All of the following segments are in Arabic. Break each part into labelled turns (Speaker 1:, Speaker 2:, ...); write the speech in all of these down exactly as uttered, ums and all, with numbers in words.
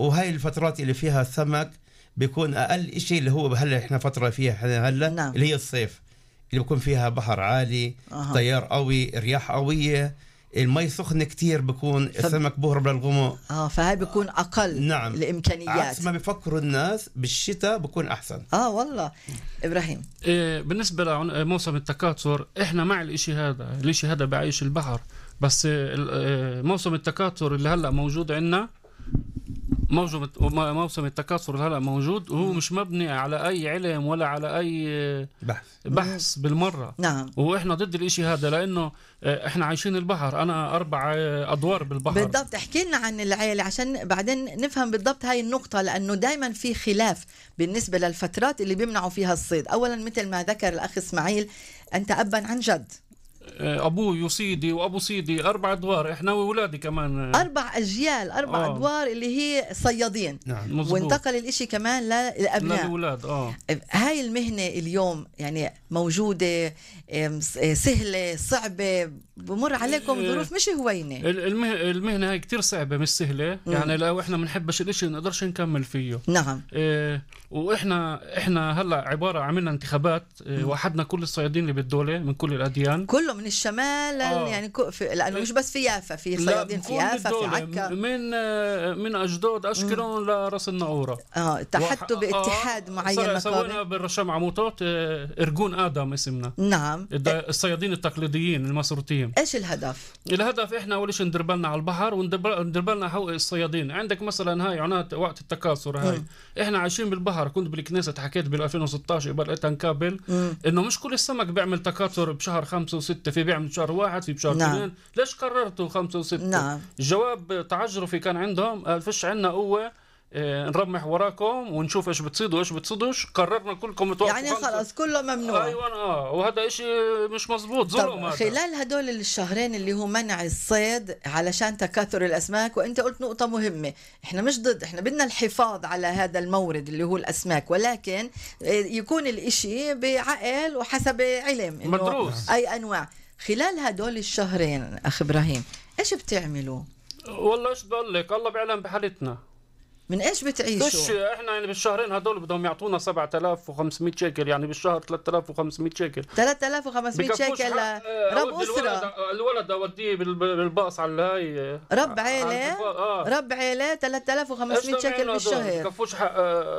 Speaker 1: وهاي الفترات اللي فيها السمك بيكون أقل شيء اللي هو هلا إحنا فترة فيها هلا
Speaker 2: نعم.
Speaker 1: اللي هي الصيف اللي بيكون فيها بحر عالي،
Speaker 2: أه.
Speaker 1: تيار قوي، رياح قوية، المي سخنة كتير، بيكون
Speaker 2: ف...
Speaker 1: السمك بهرب للغمو.
Speaker 2: اه فهي بيكون اقل.
Speaker 1: نعم.
Speaker 2: الامكانيات
Speaker 1: عكس ما بيفكروا الناس بالشتاء بيكون احسن.
Speaker 2: اه والله. ابراهيم،
Speaker 3: إيه بالنسبه لموسم التكاثر احنا مع الاشي هذا، الاشي هذا بعيش البحر، بس موسم التكاثر اللي هلا موجود عندنا، موجود موسم التكاثر اللي هلا موجود وهو مش مبني على اي علم ولا على اي
Speaker 1: بحث
Speaker 3: بحث بالمره.
Speaker 2: نعم.
Speaker 3: واحنا ضد الاشي هذا لانه احنا عايشين البحر، انا اربع ادوار بالبحر.
Speaker 2: بالضبط. احكي لنا عن العيله عشان بعدين نفهم بالضبط هاي النقطه، لانه دائما في خلاف بالنسبه للفترات اللي بيمنعوا فيها الصيد. اولا مثل ما ذكر الاخ اسماعيل، انت ابا عن جد،
Speaker 3: ابوي وسيدي وابو سيدي اربع ادوار، احنا واولادي كمان
Speaker 2: اربع اجيال، اربع
Speaker 3: آه.
Speaker 2: ادوار اللي هي صيادين.
Speaker 3: نعم.
Speaker 2: وانتقل الاشي كمان للابناء
Speaker 3: للاولاد. اه
Speaker 2: هاي المهنه اليوم يعني موجوده، سهله صعبه، بمر عليكم ظروف مش هوينه.
Speaker 3: المهنه هاي كتير صعبه مش سهله. م. يعني لو احنا بنحبش الاشي نقدرش نكمل فيه.
Speaker 2: نعم.
Speaker 3: إيه واحنا احنا هلا عباره عملنا انتخابات، إيه وحدنا كل الصيادين اللي بالدوله من كل الاديان،
Speaker 2: كله من الشمال. آه. يعني في لانه مش بس في يافا، في صيادين في يافا، في عكا،
Speaker 3: من من اشدود اشكلون لراس الناقوره.
Speaker 2: اه اتحدتوا وح... باتحاد آه. معين.
Speaker 3: سوينا بالرشام عموطات ارجون ادم اسمنا.
Speaker 2: نعم.
Speaker 3: الصيادين التقليديين المسروتيين.
Speaker 2: ايش الهدف؟
Speaker 3: الهدف احنا اول شيء ندير بالنا على البحر وندير بالنا حقوق الصيادين. عندك مثلا هاي عنات وقت التكاثر هاي، م. احنا عايشين بالبحر. كنت بالكنيسه حكيت بال ألفين وستة عشر قبل انكابل انه مش كل السمك بيعمل تكاثر بشهر خمسة وستة، في بيعمل بشهر واحد، في بشهر اثنين. نعم. ليش قررتوا خمسة وستة؟
Speaker 2: نعم.
Speaker 3: الجواب تعجرفي كان عندهم، قال فيش عندنا قوه إيه نرمح وراكم ونشوف ايش بتصيدوا وايش بتصيدوش، قررنا كلكم توقفوا.
Speaker 2: يعني خلاص كله ممنوع.
Speaker 3: ايوه اه وهذا اشي مش مزبوط، ظلم.
Speaker 2: خلال هدول الشهرين اللي هو منع الصيد علشان تكاثر الاسماك، وانت قلت نقطه مهمه، احنا مش ضد، احنا بدنا الحفاظ على هذا المورد اللي هو الاسماك، ولكن يكون الاشي بعقل وحسب علم
Speaker 3: مدروس
Speaker 2: اي انواع. خلال هدول الشهرين اخ ابراهيم ايش بتعملوا؟
Speaker 3: والله ايش بقول لك، الله بيعلم بحالتنا.
Speaker 2: من ايش بتعيشوا؟
Speaker 3: فيش احنا يعني بالشهرين هدول بدهم يعطونا سبعة آلاف وخمسمية شيكل، يعني بالشهر ثلاثة آلاف وخمسمية شيكل.
Speaker 2: ثلاثة آلاف وخمسمية شيكل رب اسره.
Speaker 3: الولد اوديه بالباص على هاي
Speaker 2: رب عيله. آه. رب عيله ثلاثة آلاف وخمسمية شيكل بالشهر.
Speaker 3: بكفوش حق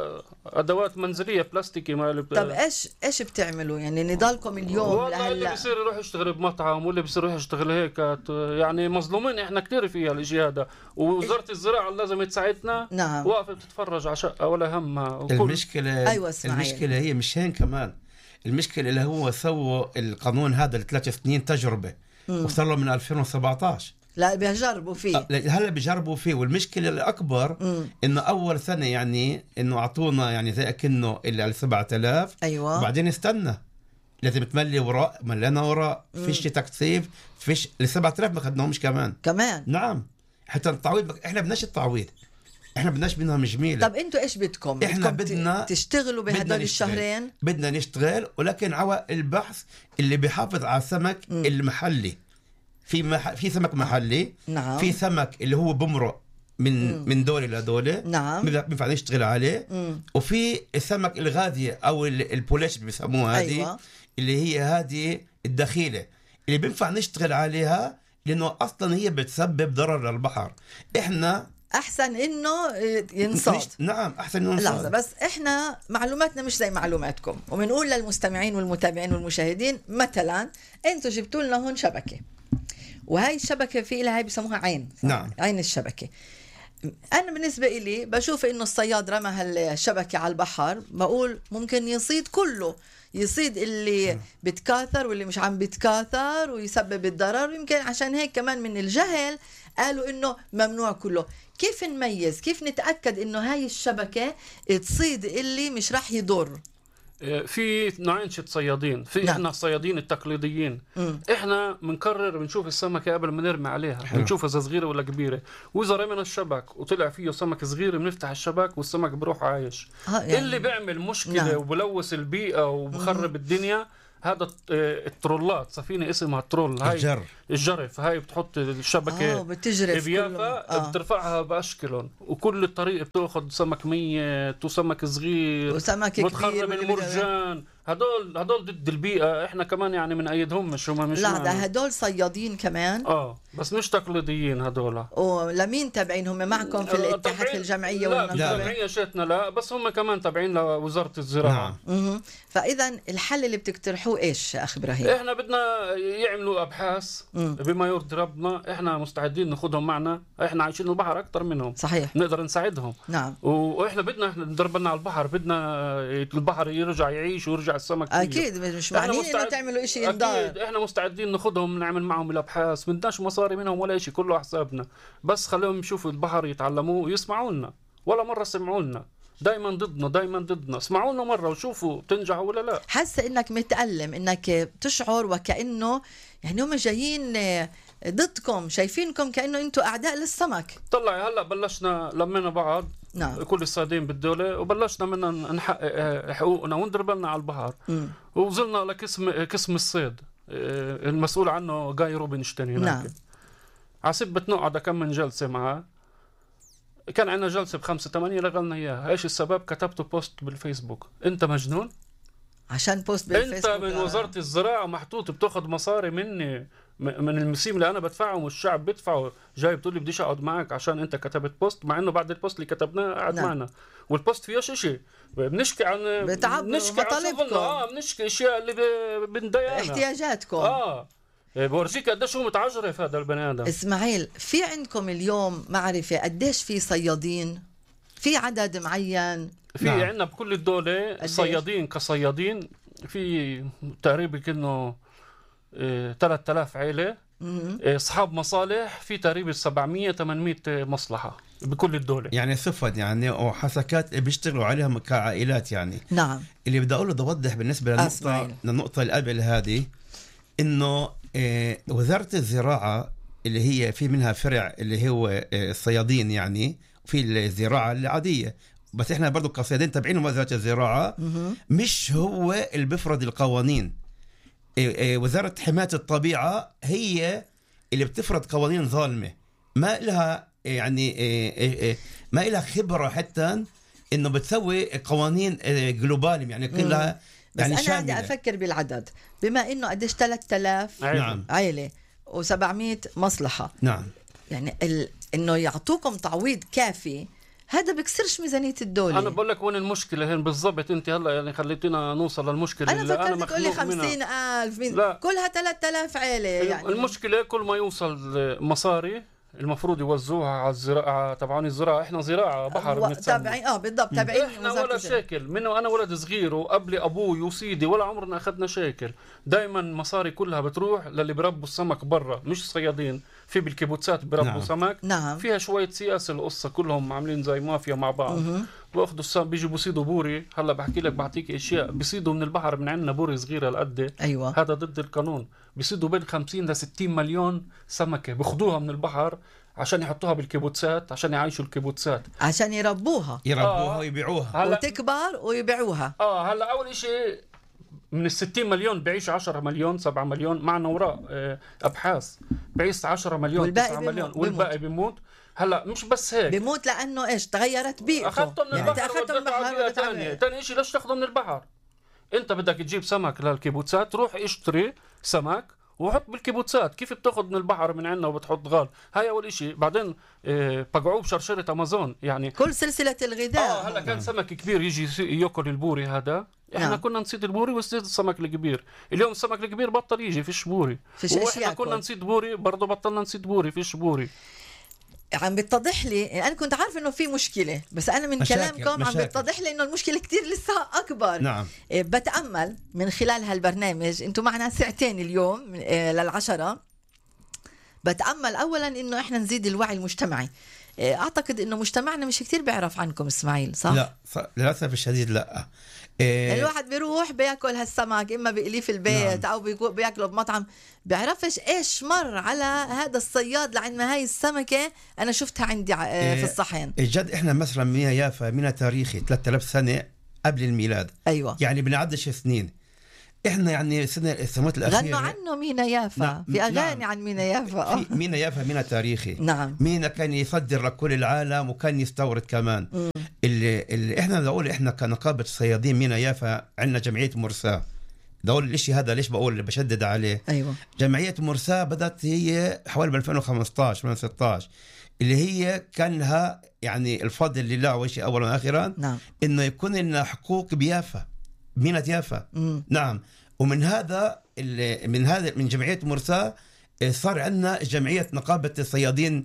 Speaker 3: ادوات منزليه بلاستيكي ما
Speaker 2: طب ايش ايش بتعملوا يعني نضالكم اليوم
Speaker 3: لهلا؟ اللي بصير يروح يشتغل بمطعم واللي بصير يروح يشتغل هيك، يعني مظلومين احنا كثير فيها الاشي هذا، ووزاره الزراعه لازم تساعدنا.
Speaker 2: نعم.
Speaker 3: واقفه بتتفرج على شقه ولا همها.
Speaker 1: المشكله
Speaker 2: أيوة
Speaker 1: المشكله هي مش هين كمان، المشكله اللي هو سووا القانون هذا لثلاث سنين تجربه وصار له من ألفين وسبعة عشر.
Speaker 2: لا بيجربوا فيه
Speaker 1: هلا بيجربوا فيه، والمشكله الاكبر مم. انه اول سنه يعني انه اعطونا يعني زي اكنه اللي على سبعة آلاف.
Speaker 2: ايوه.
Speaker 1: وبعدين استنى لازم تملي وراء، ملينا وراء، فيش تكثيف، فيش ال سبعة آلاف ما خدناهمش كمان
Speaker 2: كمان.
Speaker 1: نعم. حتى التعويض بك... احنا بدناش التعويض، احنا بدناش منهم جميله.
Speaker 2: طب انتوا ايش بدكم؟
Speaker 1: احنا
Speaker 2: بدكم
Speaker 1: بدنا
Speaker 2: تشتغلوا بهدول الشهرين؟
Speaker 1: بدنا نشتغل، ولكن على البحث اللي بيحافظ على السمك م. المحلي. في مح... في سمك محلي.
Speaker 2: نعم.
Speaker 1: في سمك اللي هو بمرق من م. من دولة لدولة.
Speaker 2: نعم.
Speaker 1: بينفع نشتغل عليه. م. وفي السمك الغازية او البوليش بيسموها هذه. أيوة. اللي هي هذه الدخيلة اللي بينفع نشتغل عليها، لانه اصلا هي بتسبب ضرر للبحر. احنا
Speaker 2: احسن انه ينصاد.
Speaker 1: نعم احسن انه ينصاد.
Speaker 2: لحظه بس، احنا معلوماتنا مش زي معلوماتكم، وبنقول للمستمعين والمتابعين والمشاهدين مثلا انتوا جبتوا لنا هون شبكه، وهي الشبكه في لها هي بسموها عين.
Speaker 1: نعم.
Speaker 2: عين الشبكه. انا بالنسبه إلي بشوف انه الصياد رمى هالشبكه على البحر، بقول ممكن يصيد كله، يصيد اللي بتكاثر واللي مش عم بتكاثر ويسبب الضرر، ويمكن عشان هيك كمان من الجهل قالوا انه ممنوع كله. كيف نميز، كيف نتأكد انه هاي الشبكة تصيد اللي مش راح يضر؟
Speaker 3: في نوعين شت صيادين، في نعم. احنا الصيادين التقليديين. م. احنا بنقرر بنشوف السمكة قبل ما نرمي عليها، بنشوف اذا صغيرة ولا كبيرة، واذا رمينا الشبك وطلع فيه سمك صغير بنفتح الشبك والسمك بروح عايش. يعني اللي بيعمل مشكلة نعم. وبلوث البيئة وبخرب م. الدنيا هذا الترولات، سفينه اسمها ترول، هاي
Speaker 1: الجر
Speaker 3: الجرف، هاي بتحط الشبكه
Speaker 2: اه بتجرف
Speaker 3: بيافا، آه. بترفعها باشكلهم، وكل الطريق بتاخذ سمك ميت وسمك صغير
Speaker 2: وسمك كبير
Speaker 3: وتخرب المرجان. هدول هدول ضد البيئه، احنا كمان يعني من ايدهم، مش هم مش
Speaker 2: لا ده هدول صيادين كمان
Speaker 3: اه بس مش تقليديين هدول.
Speaker 2: ولمين تابعين هم معكم في الاتحاد في الجمعيه
Speaker 3: والمنظمه؟ لا الجمعيه شاتنا لا، بس هم كمان تابعين لوزاره الزراعه.
Speaker 2: نعم. فاذا الحل اللي بتقترحوه ايش اخ ابراهيم؟
Speaker 3: احنا بدنا يعملوا ابحاث مم. بما يرضي ربنا، احنا مستعدين ناخذهم معنا، احنا عايشين البحر اكثر منهم،
Speaker 2: صحيح
Speaker 3: نقدر نساعدهم.
Speaker 2: نعم.
Speaker 3: واحنا بدنا احنا ندربنا على البحر، بدنا البحر يرجع يعيش ويرجع السمك فيه.
Speaker 2: اكيد مش معنين انه تعملوا شيء ينضار.
Speaker 3: اكيد احنا مستعدين ناخذهم نعمل معهم الابحاث، ما بدناش مصاري منهم ولا شيء، كله حسابنا، بس خليهم يشوفوا البحر يتعلموه ويسمعوا لنا. ولا مره سمعوا لنا، دائما ضدنا دائما ضدنا، اسمعوا لنا مره وشوفوا بتنجحوا ولا لا.
Speaker 2: حاسه انك متألم، انك تشعر وكأنه يعني هم جايين ضدكم، شايفينكم كأنه انتم اعداء للسمك.
Speaker 3: طلعي هلا بلشنا لمينا بعض،
Speaker 2: نعم.
Speaker 3: كل الصيادين بالدوله، وبلشنا بدنا نحقق حقوقنا وندير بالنا على البحر. م. ووصلنا لقسم قسم الصيد المسؤول عنه جاي روبنشتين هناك.
Speaker 2: نعم.
Speaker 3: عصبت نقعد كم من جلسه معه، كان عندنا جلسه بخمسة ثمانية لغلنا اياها. ايش السبب؟ كتبت بوست بالفيسبوك. انت مجنون؟
Speaker 2: عشان بوست بالفيسبوك
Speaker 3: انت من وزاره الزراعه محطوط بتاخذ مصاري مني من المسيم اللي انا بدفعه والشعب بدفعه، جاي بتقول لي بديش اقعد معك عشان انت كتبت بوست، مع انه بعد البوست اللي كتبناه قعد نعم. معنا، والبوست فيه شيء بنشكي عن
Speaker 2: بنشكي عن شغلنا،
Speaker 3: اه بنشكي اشياء اللي بنضايقنا،
Speaker 2: احتياجاتكم.
Speaker 3: اه بورجيك قديش هو متعجرف هذا البني ادم.
Speaker 2: اسماعيل، في عندكم اليوم معرفه قديش في صيادين؟ في عدد معين؟
Speaker 3: في نعم. عندنا بكل الدوله صيادين كصيادين، في تقريبا كأنه ثلاثة آلاف عائله، اصحاب مصالح في تقريبا سبعمية ثمانمية مصلحه بكل الدوله، يعني
Speaker 1: صفد يعني وحسكات بيشتغلوا عليهم كعائلات يعني.
Speaker 2: نعم.
Speaker 1: اللي بدي اقوله بدي اوضح بالنسبه للنقطه للنقطه اللي قبل هذه، انه وزاره الزراعه اللي هي في منها فرع اللي هو الصيادين يعني، وفي الزراعه العاديه، بس احنا برضو كصيادين تابعين وزاره الزراعه، مش هو اللي بيفرض القوانين. وزاره حمايه الطبيعه هي اللي بتفرض قوانين ظالمه، ما لها يعني ما لها خبره حتى انه بتسوي قوانين جلوبال يعني كلها يعني
Speaker 2: بس
Speaker 1: شامله.
Speaker 2: انا بدي افكر بالعدد، بما انه قديش ثلاثة آلاف
Speaker 1: نعم.
Speaker 2: عائله وسبعمية مصلحه،
Speaker 1: نعم،
Speaker 2: يعني ال... انه يعطوكم تعويض كافي، هذا بكسرش ميزانية الدولة.
Speaker 3: أنا بقول لك وين المشكلة هين بالضبط. أنت هلا يعني خليتينا نوصل للمشكلة
Speaker 2: أنا
Speaker 3: اللي أنا
Speaker 2: فكرت تقولي خمسين ألف من... كلها ثلاثة آلاف عائلة يعني.
Speaker 3: المشكلة كل ما يوصل مصاري المفروض يوزوها على الزراعة تبعون الزراعة. إحنا زراعة بحر
Speaker 2: و... تابعين اه بالضبط تابعين.
Speaker 3: إحنا ولا شاكل منه، أنا ولد صغير وقبل أبوي وسيدي ولا عمرنا أخذنا شاكل. دايما مصاري كلها بتروح للي بربوا السمك برا، مش صيادين في بالكيبوتسات بربوا نعم. سمك
Speaker 2: نعم.
Speaker 3: فيها شوية سياسة القصة، كلهم عاملين زي مافيا مع بعض. باخذوا السمك بيجوا بيصيدوا بوري. هلا بحكي لك بعطيك اشياء، بيصيدوا من البحر من عندنا بوري صغيره لقد
Speaker 2: ايوه
Speaker 3: هذا ضد القانون. بيصيدوا بين خمسين لستين مليون سمكه، بياخذوها من البحر عشان يحطوها بالكيبوتسات، عشان يعيشوا الكيبوتسات،
Speaker 2: عشان يربوها
Speaker 1: يربوها آه. ويبيعوها
Speaker 2: وتكبر ويبيعوها.
Speaker 3: اه هلا اول شيء من الستين مليون بيعيش عشرة مليون سبعة مليون، معنا وراء آه ابحاث بيعيش عشرة مليون تسعة مليون والباقي بيموت. هلا مش بس هيك،
Speaker 2: بيموت لانه ايش؟ تغيرت بيئته.
Speaker 3: اخذته من
Speaker 2: يعني
Speaker 3: البحر اخذته من البحر ثاني ثاني شيء ليش تاخذه من البحر؟ انت بدك تجيب سمك للكيبوتسات، روح اشتري سمك وحط بالكيبوتسات. كيف بتاخذ من البحر من عندنا وبتحط غال؟ هاي اول شيء. بعدين اه بقعوه بشرشره امازون يعني
Speaker 2: كل سلسله الغذاء.
Speaker 3: اه هلا كان سمك كبير يجي ياكل البوري هذا، احنا نعم. كنا نصيد البوري ونصيد السمك الكبير. اليوم السمك الكبير بطل يجي، فيش بوري،
Speaker 2: فيش
Speaker 3: واحنا كنا نصيد بوري برضه بطلنا نصيد بوري، فيش بوري.
Speaker 2: عم بتضح لي، انا كنت عارفه انه في مشكله، بس انا من
Speaker 1: مشاكل.
Speaker 2: كلامكم
Speaker 1: مشاكل.
Speaker 2: عم بتضح لي انه المشكله كتير لسه اكبر.
Speaker 1: نعم.
Speaker 2: بتامل من خلال هالبرنامج، انتم معنا ساعتين اليوم للعشرة، بتامل اولا انه احنا نزيد الوعي المجتمعي. اعتقد انه مجتمعنا مش كتير بيعرف عنكم اسماعيل، صح؟
Speaker 1: لا للاسف الشديد لا.
Speaker 2: إيه الواحد بيروح بياكل هالسمك، اما بيقليه في البيت نعم. او بياكله بمطعم، بيعرفش ايش مر على هذا الصياد لعند ما هاي السمكه انا شفتها عندي إيه في الصحن.
Speaker 1: الجد احنا مثلا مينا يافا مينا تاريخي ثلاثة آلاف سنه قبل الميلاد.
Speaker 2: ايوه
Speaker 1: يعني بنعدش سنين. احنا يعني السنه السنوات الاخيره
Speaker 2: غنوا عنه مينا يافا. نعم. في اغاني نعم. عن مينا يافا.
Speaker 1: في مينا يافا مينا تاريخي.
Speaker 2: نعم.
Speaker 1: مينا كان يصدر لكل العالم وكان يستورد كمان. م. اللي, اللي احنا نقول احنا كنقابه صيادين مينا يافا عندنا جمعيه مرساه. دول الاشي هذا ليش بقول بشدد عليه.
Speaker 2: أيوة.
Speaker 1: جمعيه مرساه بدت هي حوالي ألفين وخمسطعش ألفين وستطعش، اللي هي كان لها يعني الفضل لله وشيء اولا واخرا.
Speaker 2: نعم.
Speaker 1: انه يكون لنا حقوق بيافا مينا يافا. م. نعم. ومن هذا من هذا من جمعيه مرساه صار عندنا جمعيه نقابه الصيادين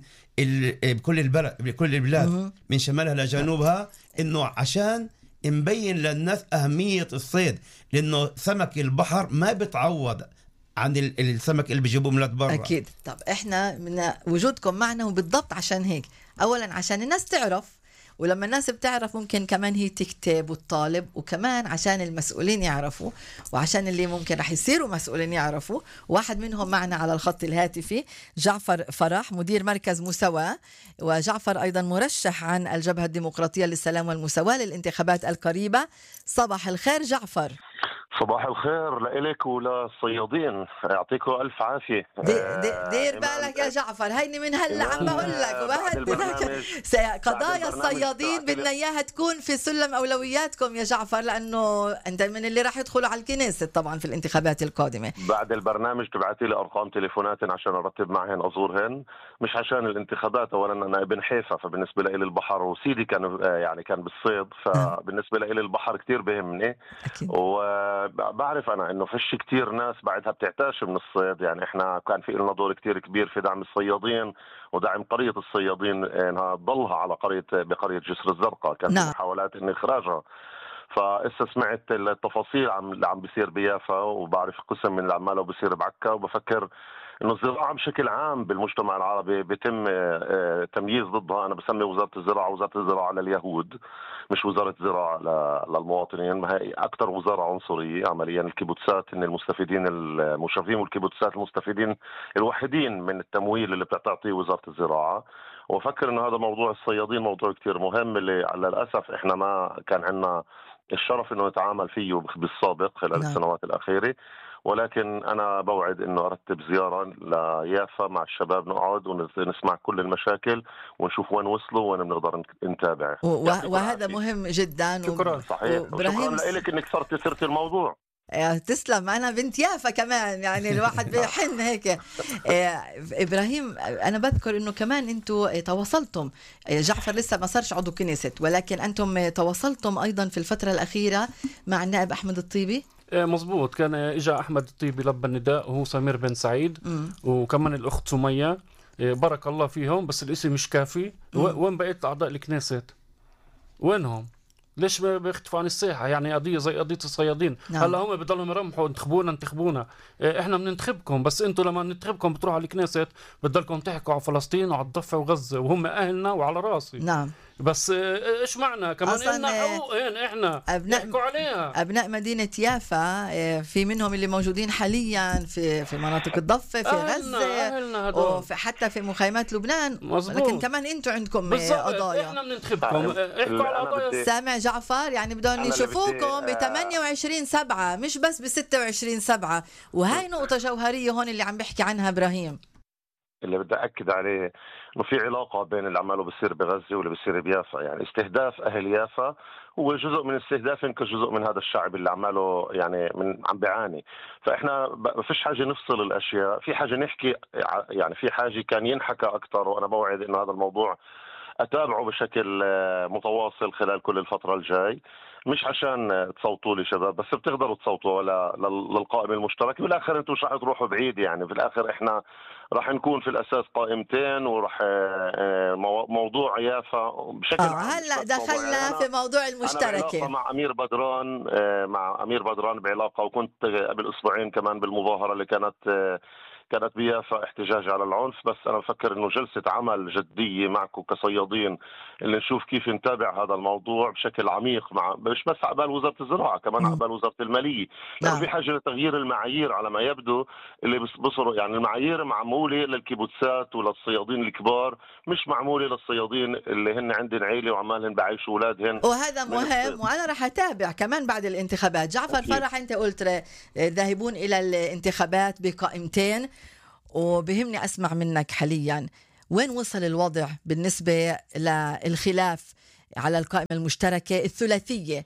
Speaker 1: بكل البلد بكل البلاد م. من شمالها لجنوبها، انه عشان نبين للناس اهميه الصيد، لانه سمك البحر ما بتعوض عن السمك اللي بيجيبوه من برا.
Speaker 2: اكيد. طب احنا من وجودكم معنا وبالضبط عشان هيك، اولا عشان الناس تعرف، ولما الناس بتعرف ممكن كمان هي تكتب وتطالب، وكمان عشان المسؤولين يعرفوا، وعشان اللي ممكن رح يصيروا مسؤولين يعرفوا. واحد منهم معنا على الخط الهاتفي جعفر فرح، مدير مركز مساواة، وجعفر أيضا مرشح عن الجبهة الديمقراطية للسلام والمساواة للانتخابات القريبة. صباح الخير جعفر.
Speaker 4: صباح الخير لإلك وللصيادين، يعطيكم ألف عافية.
Speaker 2: دي دي دير بالك يا جعفر، هيني من هلا عم بقول لك وبهددك. قضايا الصيادين بدنا إياها تكون في سلم أولوياتكم يا جعفر، لأنه أنت من اللي راح يدخلوا على الكنيسة طبعا في الانتخابات القادمة.
Speaker 4: بعد البرنامج تبعتي لي أرقام تليفونات عشان أرتب معهن أزورهن، مش عشان الانتخابات. أولا أنا ابن حيفا، فبالنسبة لي البحر، وسيدي كان يعني كان بالصيد، فبالنسبة لي البحر كتير بهمني. و بعرف أنا إنه فيش كتير ناس بعدها بتعتاش من الصيد. يعني إحنا كان في لنا دور كتير كبير في دعم الصيادين ودعم قرية الصيادين إنها تضلها على قرية بقرية جسر الزرقاء. كان في محاولات إن إخراجها. فإسا سمعت التفاصيل عم اللي عم بيصير بيافا، وبعرف قسم من العمالة وبصير بعكا، وبفكر إنه الزراعة بشكل عام بالمجتمع العربي بيتم تمييز ضدها. أنا بسمي وزارة الزراعة وزارة الزراعة لليهود، مش وزارة زراعة للمواطنين. هي أكثر وزارة عنصرية عمليا. الكيبوتسات إن المستفيدين المشرفين، والكيبوتسات المستفيدين الوحيدين من التمويل اللي بتعطيه وزارة الزراعة. وفكر إنه هذا موضوع الصيادين موضوع كتير مهم، اللي على الأسف إحنا ما كان عندنا الشرف إنه نتعامل فيه بالسابق خلال نعم. السنوات الأخيرة. ولكن أنا بوعد إنه أرتب زيارة ليافا مع الشباب، نقعد ونسمع كل المشاكل ونشوف وين وصلوا وين بنقدر نتابع.
Speaker 2: وهذا مهم جدا.
Speaker 4: شكرا. صحيح. وشكرا لك إنك صرت سرت الموضوع.
Speaker 2: تسلم. أنا بنت يافا كمان، يعني الواحد بيحن هيك. إبراهيم، أنا بذكر إنه كمان أنتوا تواصلتم، جعفر لسه ما صارش عضو كنيسة، ولكن أنتم تواصلتم أيضا في الفترة الأخيرة مع النائب أحمد الطيبي.
Speaker 3: مزبوط. كان إجا أحمد الطيبي لبى النداء، وهو سمير بن سعيد م. وكمان الأخت سمية، بارك الله فيهم. بس الاسم مش كافي. م. وين بقيت أعضاء الكنيسة؟ وينهم؟ ليش بيختفوا عن الساحة؟ يعني قضية زي قضية الصيادين. نعم. هلا هم بضلهم يرمحوا انتخبونا انتخبونا. احنا بننتخبكم، بس انتوا لما ننتخبكم بتروحوا على الكنيسة بتضلكم تحكوا على فلسطين وعلى الضفة وغزة، وهم أهلنا وعلى راسي.
Speaker 2: نعم.
Speaker 3: بس ايش معنى كمان إلنا حقوق احنا نحكوا عليها.
Speaker 2: ابناء مدينه يافا في منهم اللي موجودين حاليا في في مناطق الضفه، في غزه، وفي حتى في مخيمات لبنان. مزبوط. لكن كمان انتم عندكم قضايا.
Speaker 3: احنا بننتخبكم، احكوا على قضايا.
Speaker 2: سامع جعفر؟ يعني بدهم يشوفوكم ب ثمانية وعشرين سبعة مش بس ب ستة وعشرين سبعة. وهي نقطه جوهريه هون اللي عم بحكي عنها ابراهيم.
Speaker 4: اللي بدي أكد عليه إنه في علاقة بين اللي عمله بصير بغزة واللي بصير بيافا. يعني استهداف أهل يافا هو جزء من استهدافهم كجزء من هذا الشعب اللي عمله يعني من عم بيعاني. فإحنا ما فيش حاجة نفصل الأشياء، في حاجة نحكي، يعني في حاجة كان ينحكى أكتر. وأنا بوعد إنه هذا الموضوع أتابعه بشكل متواصل خلال كل الفترة الجاي، مش عشان تصوتوا لي شباب، بس بتقدروا تصوتوا ولا للقائمة المشتركة. بالآخر أنتوا مش رح تروحوا بعيد. يعني في الآخر إحنا رح نكون في الأساس قائمتين، ورح موضوع يافا بشكل
Speaker 2: آه عام. هلا دخلنا في موضوع المشتركة.
Speaker 4: أنا مع أمير بدران مع أمير بدران بعلاقة، وكنت قبل أسبوعين كمان بالمظاهرة اللي كانت كانت بيافا احتجاج على العنف. بس أنا بفكر أنه جلسة عمل جدية معكم كصيادين اللي نشوف كيف نتابع هذا الموضوع بشكل عميق، مع مش بس عقبال وزارة الزراعة، كمان
Speaker 2: مم.
Speaker 4: عقبال وزارة المالية، لأنه
Speaker 2: نعم.
Speaker 4: في حاجة لتغيير المعايير على ما يبدو اللي بصروا. يعني المعايير معمولة للكيبوتسات وللصيادين الكبار، مش معمولة للصيادين اللي هن عندن عيلة وعمالهن بعيشوا أولادهن.
Speaker 2: وهذا مهم، وأنا رح أتابع كمان بعد الانتخابات. جعفر
Speaker 4: أكيد.
Speaker 2: فرح، أنت قلت ر- ذاهبون إلى الانتخابات بقائمتين، وبهمني أسمع منك حاليا وين وصل الوضع بالنسبة للخلاف على القائمة المشتركة الثلاثية،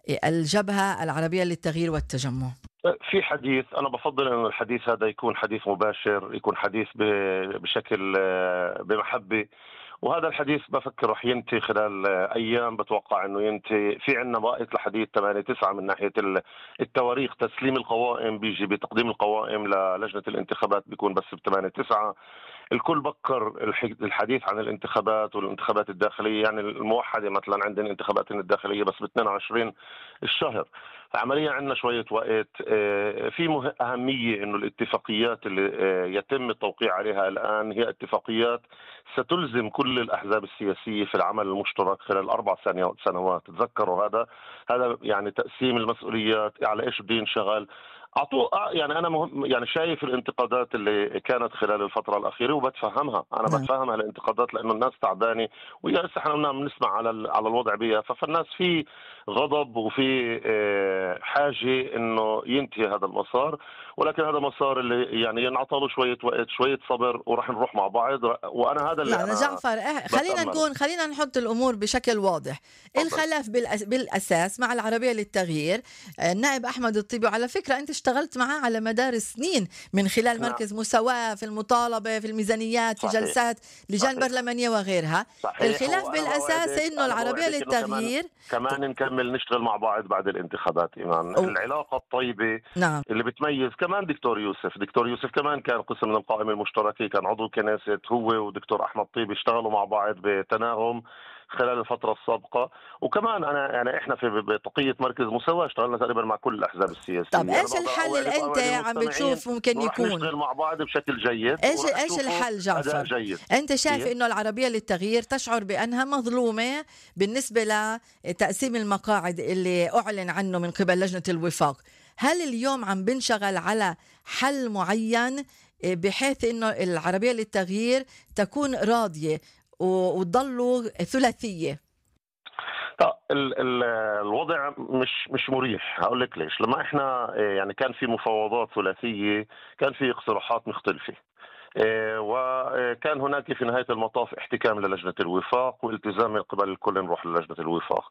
Speaker 2: الجبهة العربية للتغيير والتجمع؟
Speaker 4: في حديث، أنا بفضل أن الحديث هذا يكون حديث مباشر، يكون حديث ب- بشكل آه، بمحبة. وهذا الحديث بفكر رح ينتهي خلال آه، أيام، بتوقع أنه ينتهي. في عندنا وقت لحديث ثمانية تسعة من ناحية ال- التواريخ. تسليم القوائم بيجي بتقديم القوائم للجنة الانتخابات بيكون بس ب ثمانية تسعة. الكل بكر الح- الحديث عن الانتخابات والانتخابات الداخلية، يعني الموحدة مثلا عندنا انتخابات الداخلية بس ب اثنين وعشرين الشهر. عمليا عندنا شوية وقت. آه، في مه- أهمية أنه الاتفاقيات اللي آه، يتم التوقيع عليها الآن هي اتفاقيات ستلزم كل الأحزاب السياسية في العمل المشترك خلال أربع سنوات سنوات تذكروا هذا هذا يعني تقسيم المسؤوليات، على إيش بده ينشغل. أعطوه يعني أنا مهم، يعني شايف الانتقادات اللي كانت خلال الفترة الأخيرة وبتفهمها. أنا
Speaker 2: نعم.
Speaker 4: بتفهم الانتقادات لأنه الناس تعبانة، ويا إحنا بدنا بنسمع على ال- على الوضع بيها. فالناس في غضب وفي آه، حاجة إنه ينتهي هذا المسار، ولكن هذا مسار اللي يعني ينعطى له شوية وقت، شوية صبر، وراح نروح مع بعض. وأنا هذا اللي
Speaker 2: لا
Speaker 4: أنا
Speaker 2: جعفر، إح- خلينا
Speaker 4: بتأمل.
Speaker 2: نكون خلينا نحط الأمور بشكل واضح.
Speaker 4: تفضل.
Speaker 2: الخلاف بالأس... بالأساس مع العربية للتغيير. النائب أحمد الطيبي، وعلى فكرة أنت اشتغلت معاه على مدار سنين من خلال
Speaker 4: نعم.
Speaker 2: مركز مساواة في المطالبة في الميزانيات، في
Speaker 4: صحيح.
Speaker 2: جلسات لجان
Speaker 4: صحيح.
Speaker 2: برلمانية وغيرها.
Speaker 4: صحيح.
Speaker 2: الخلاف
Speaker 4: وأنا
Speaker 2: بالأساس
Speaker 4: بوعدك-
Speaker 2: إنه
Speaker 4: أنا
Speaker 2: العربية
Speaker 4: بوعدك إنه
Speaker 2: للتغيير
Speaker 4: كمان, كمان نكمل نشتغل مع بعض بعد الانتخابات. إيمان
Speaker 2: أو-
Speaker 4: العلاقة الطيبة
Speaker 2: نعم.
Speaker 4: اللي بتميز كمان دكتور يوسف. دكتور يوسف كمان كان قسم من القائمة المشتركة، كان عضو كنيسة، هو ودكتور أحمد طيبي اشتغلوا مع بعض بتناغم خلال الفترة السابقة. وكمان أنا يعني إحنا في بتقية مركز مساواة اشتغلنا تقريبا مع كل الأحزاب السياسية.
Speaker 2: طب
Speaker 4: أنا
Speaker 2: إيش
Speaker 4: بقدر
Speaker 2: الحل
Speaker 4: أوعدك
Speaker 2: اللي أنت
Speaker 4: وأوعد
Speaker 2: عم
Speaker 4: المستمعين
Speaker 2: بتشوف ممكن
Speaker 4: إنه رح
Speaker 2: يكون؟
Speaker 4: نشتغل مع بعض بشكل جيد.
Speaker 2: ايش
Speaker 4: ورح
Speaker 2: ايش
Speaker 4: تشوفوا
Speaker 2: الحل
Speaker 4: أداء
Speaker 2: جعفر؟
Speaker 4: جيد.
Speaker 2: انت شايف
Speaker 4: كيف؟
Speaker 2: انه العربيه للتغيير تشعر بانها مظلومه بالنسبه لتقسيم المقاعد اللي اعلن عنه من قبل لجنه الوفاق؟ هل اليوم عم بنشغل على حل معين بحيث انه العربيه للتغيير تكون راضيه و- وتضلوا ثلاثيه؟
Speaker 4: لا، ال- ال- الوضع مش مش مريح. هقول لك ليش. لما احنا إيه، يعني كان في مفاوضات ثلاثيه، كان في اقتراحات مختلفه، إيه، وكان هناك في نهايه المطاف احتكام للجنه الوفاق والتزام من قبل الكل نروح للجنه الوفاق.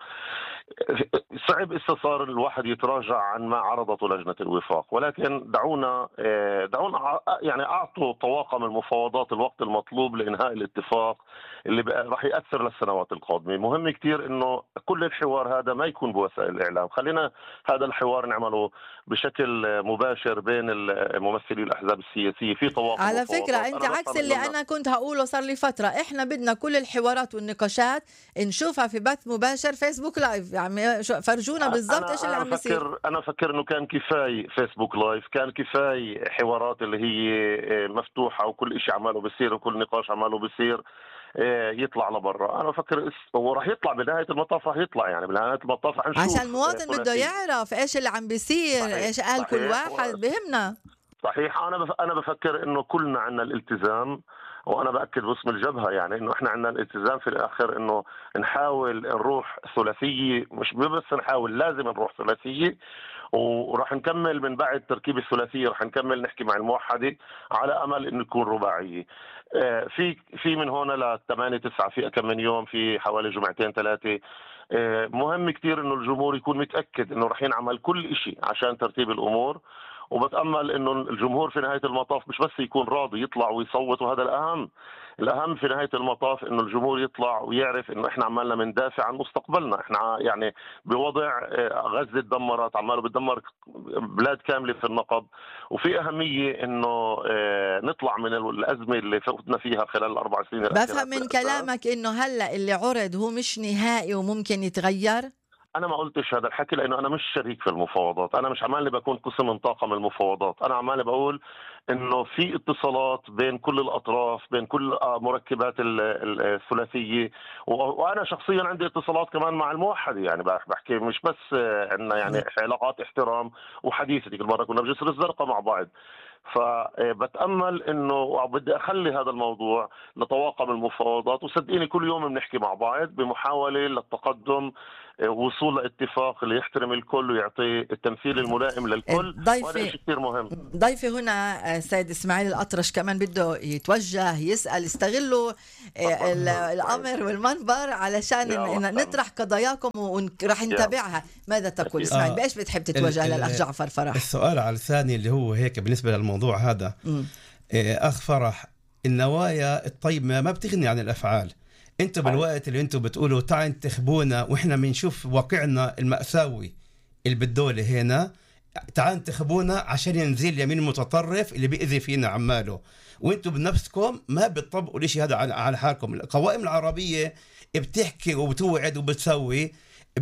Speaker 4: صعب استثار الواحد يتراجع عن ما عرضته لجنة الوفاق، ولكن دعونا دعونا يعني أعطوا طواقم المفاوضات الوقت المطلوب لإنهاء الاتفاق اللي راح يأثر للسنوات القادمة. مهم كتير إنه كل الحوار هذا ما يكون بوسائل الإعلام. خلينا هذا الحوار نعمله بشكل مباشر بين الممثلي الأحزاب السياسية في طواقم
Speaker 2: على
Speaker 4: مفاوضات.
Speaker 2: فكرة أنت
Speaker 4: أنا
Speaker 2: عكس
Speaker 4: بفهم
Speaker 2: اللي
Speaker 4: إنه
Speaker 2: أنا كنت هقوله صار لي فترة. إحنا بدنا كل الحوارات والنقاشات نشوفها في بث مباشر فيسبوك لايف. يعني شو- فرجونا بالضبط إيش اللي عم بيصير.
Speaker 4: بفكر أنا بفكر إنه كان كفاية فيسبوك لايف، كان كفاية حوارات اللي هي مفتوحة وكل إشي عماله بيصير وكل نقاش عماله بيصير يطلع لبرا. انا بفكر هو راح يطلع بنهايه المطاف، راح يطلع يعني بنهايه المطاف راح نشوف.
Speaker 2: عشان المواطن بده يعرف ايش اللي عم بيصير،
Speaker 4: صحيح.
Speaker 2: ايش قال
Speaker 4: صحيح.
Speaker 2: كل واحد بهمنا.
Speaker 4: صحيح. انا بف... انا بفكر انه كلنا عندنا الالتزام، وانا باكد باسم الجبهه يعني انه احنا عندنا الالتزام في الاخر انه نحاول نروح ثلاثيه، مش بس نحاول، لازم نروح ثلاثيه. وراح نكمل من بعد تركيب الثلاثيه، راح نكمل نحكي مع الموحده على امل انه يكون رباعيه. في في من هون ل ثمانية تسعة في كم من يوم، في حوالي جمعتين ثلاثه. مهم كتير انه الجمهور يكون متاكد انه راح ينعمل كل شيء عشان ترتيب الامور. وبتأمل انه الجمهور في نهاية المطاف مش بس يكون راضي يطلع ويصوت، وهذا الأهم. الأهم في نهاية المطاف انه الجمهور يطلع ويعرف انه احنا عمالنا بندافع عن مستقبلنا. احنا يعني بوضع غزة تدمرت، عماله بتدمر بلاد كاملة في النقب، وفي أهمية انه نطلع من الأزمة اللي فقدنا فيها خلال الأربع سنين.
Speaker 2: بفهم من كلامك انه هلا اللي عرض هو مش نهائي وممكن يتغير.
Speaker 4: انا ما قلتش هذا الحكي لانه انا مش شريك في المفاوضات، انا مش عمالي بكون قسم من طاقم المفاوضات، انا عمالي بقول انه في اتصالات بين كل الاطراف، بين كل مركبات الثلاثيه، وانا شخصيا عندي اتصالات كمان مع الموحده، يعني بحكي مش بس عندنا يعني علاقات احترام وحديثه. ديك المره كنا بجسر الزرقاء مع بعض، فبتأمل انه بدي اخلي هذا الموضوع لطواقم المفاوضات، وصدقيني كل يوم بنحكي مع بعض بمحاولة للتقدم، وصول لاتفاق اللي يحترم الكل ويعطي التمثيل الملائم للكل. وهذا شيء كثير مهم.
Speaker 2: ضيفي هنا سيد اسماعيل الأطرش كمان بده يتوجه يسأل، استغلوا الأمر والمنبر علشان نطرح قضاياكم ورح نتابعها. ماذا تقول اسماعيل؟ بإيش بتحب تتوجه للأخ جعفر فرح؟
Speaker 1: السؤال على الثاني اللي هو هيك بالنسبة للموضوع هذا، أخ فرح، النوايا الطيبة ما بتغني عن الأفعال. انتوا بالوقت اللي انتوا بتقولوا تعال انتخبونا واحنا بنشوف واقعنا المأساوي اللي بالدولة هنا، تعال انتخبونا عشان ينزل اليمين المتطرف اللي بيأذي فينا عماله، وانتوا بنفسكم ما بتطبقوا الاشي هذا على حالكم. القوائم العربية بتحكي وبتوعد وبتسوي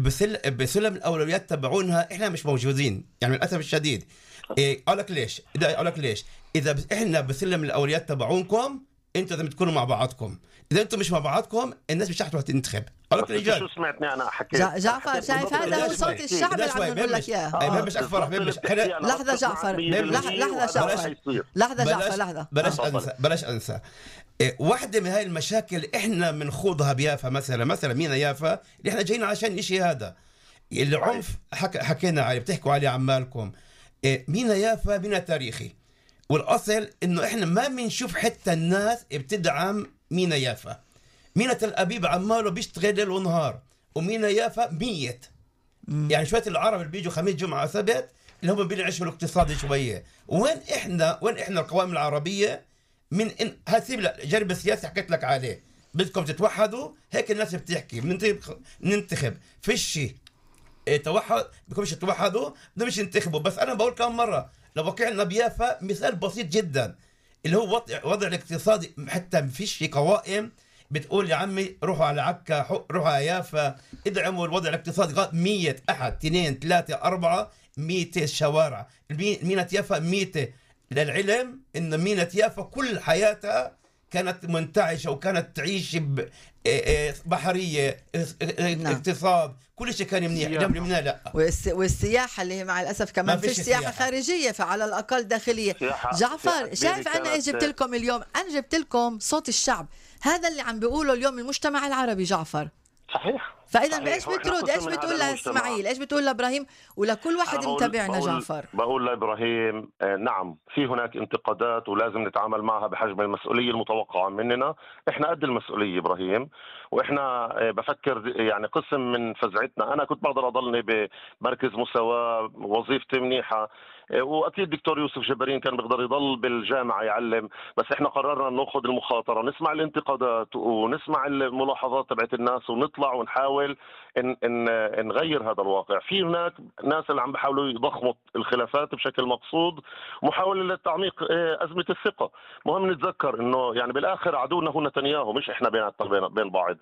Speaker 1: بسلم الأولويات تبعونها، احنا مش موجودين يعني للأسف الشديد. إيه أقولك ليش؟ إذا أقولك ليش؟ إذا احنا بسلم الأولويات تبعونكم انتوا لازم تكونوا مع بعضكم، اذا انتم مش مع بعضكم الناس مش رح تنتخب.
Speaker 4: شو سمعتني انا حكيت؟
Speaker 2: جعفر شايف هذا هو صوت الشعب اللي عم نقول لك اياه.
Speaker 1: مش اكفر مش
Speaker 2: لحظه جعفر لحظه جعفر لحظه جعفر لحظه
Speaker 1: بلاش انسى بلاش انسى واحدة من هاي المشاكل احنا بنخوضها بيافا مثلا مثلا مينا يافا اللي احنا جايين عشان اشي هذا العنف حك... حكينا عليه بتحكوا عليه عمالكم. مينا يافا مينا تاريخي، والاصل انه احنا ما بنشوف حتى الناس بتدعم مينا يافا. مينا تل أبيب عماله بيشتغل ليل ونهار، ومينا يافا ميت. يعني شوية العرب اللي بيجوا خميس جمعة سبت اللي هم بينعشوا الاقتصادي شوية. وين احنا وين احنا القوائم العربية من إن هسيب لك جرب السياسي حكيت لك عليه، بدكم تتوحدوا هيك الناس بتحكي ننتخب في الشيء اه توحد بدكمش تتوحدوا بدكمش ينتخبوا. بس انا بقول كم مرة لو وقعنا بيافا مثال بسيط جدا اللي هو وضع وضع الاقتصادي، حتى ما فيش قوائم بتقول يا عمي روحوا على عكا روحوا على يافا ادعموا الوضع الاقتصادي. مية أحد اثنين ثلاثة أربعة مية شوارع مينة يافا مية. للعلم إن مينة يافا كل حياتها كانت منتعشة وكانت تعيش بحرية اقتصاد كل شيء كان منيح. اليوم لا،
Speaker 2: والسياحة اللي مع الأسف كمان فيش سياحة, سياحة خارجية فعلى الأقل داخلية. جعفر شايف أنا إيش جبت لكم اليوم؟ أنا جبت لكم صوت الشعب، هذا اللي عم بيقوله اليوم المجتمع العربي جعفر.
Speaker 4: صحيح.
Speaker 2: فإذا إيش بترد إيش بتقول لإسماعيل إيش بتقول لإبراهيم ولكل واحد متابعنا؟ جعفر
Speaker 4: بقول لإبراهيم نعم في هناك انتقادات ولازم نتعامل معها بحجم المسؤولية المتوقعة مننا. إحنا قد المسؤولية إبراهيم، وإحنا بفكر يعني قسم من فزعتنا. أنا كنت بقدر أضلني بمركز مساواة وظيفتي منيحة، واكيد دكتور يوسف جبارين كان بيقدر يضل بالجامعه يعلم، بس احنا قررنا ناخذ المخاطره نسمع الانتقادات ونسمع الملاحظات تبعت الناس ونطلع ونحاول ان ان نغير هذا الواقع. في هناك ناس اللي عم بيحاولوا يضخموا الخلافات بشكل مقصود، محاوله لتعميق ازمه الثقه. مهم نتذكر انه يعني بالاخر عدونا هو نتنياهو مش احنا بيناتنا بين بعض.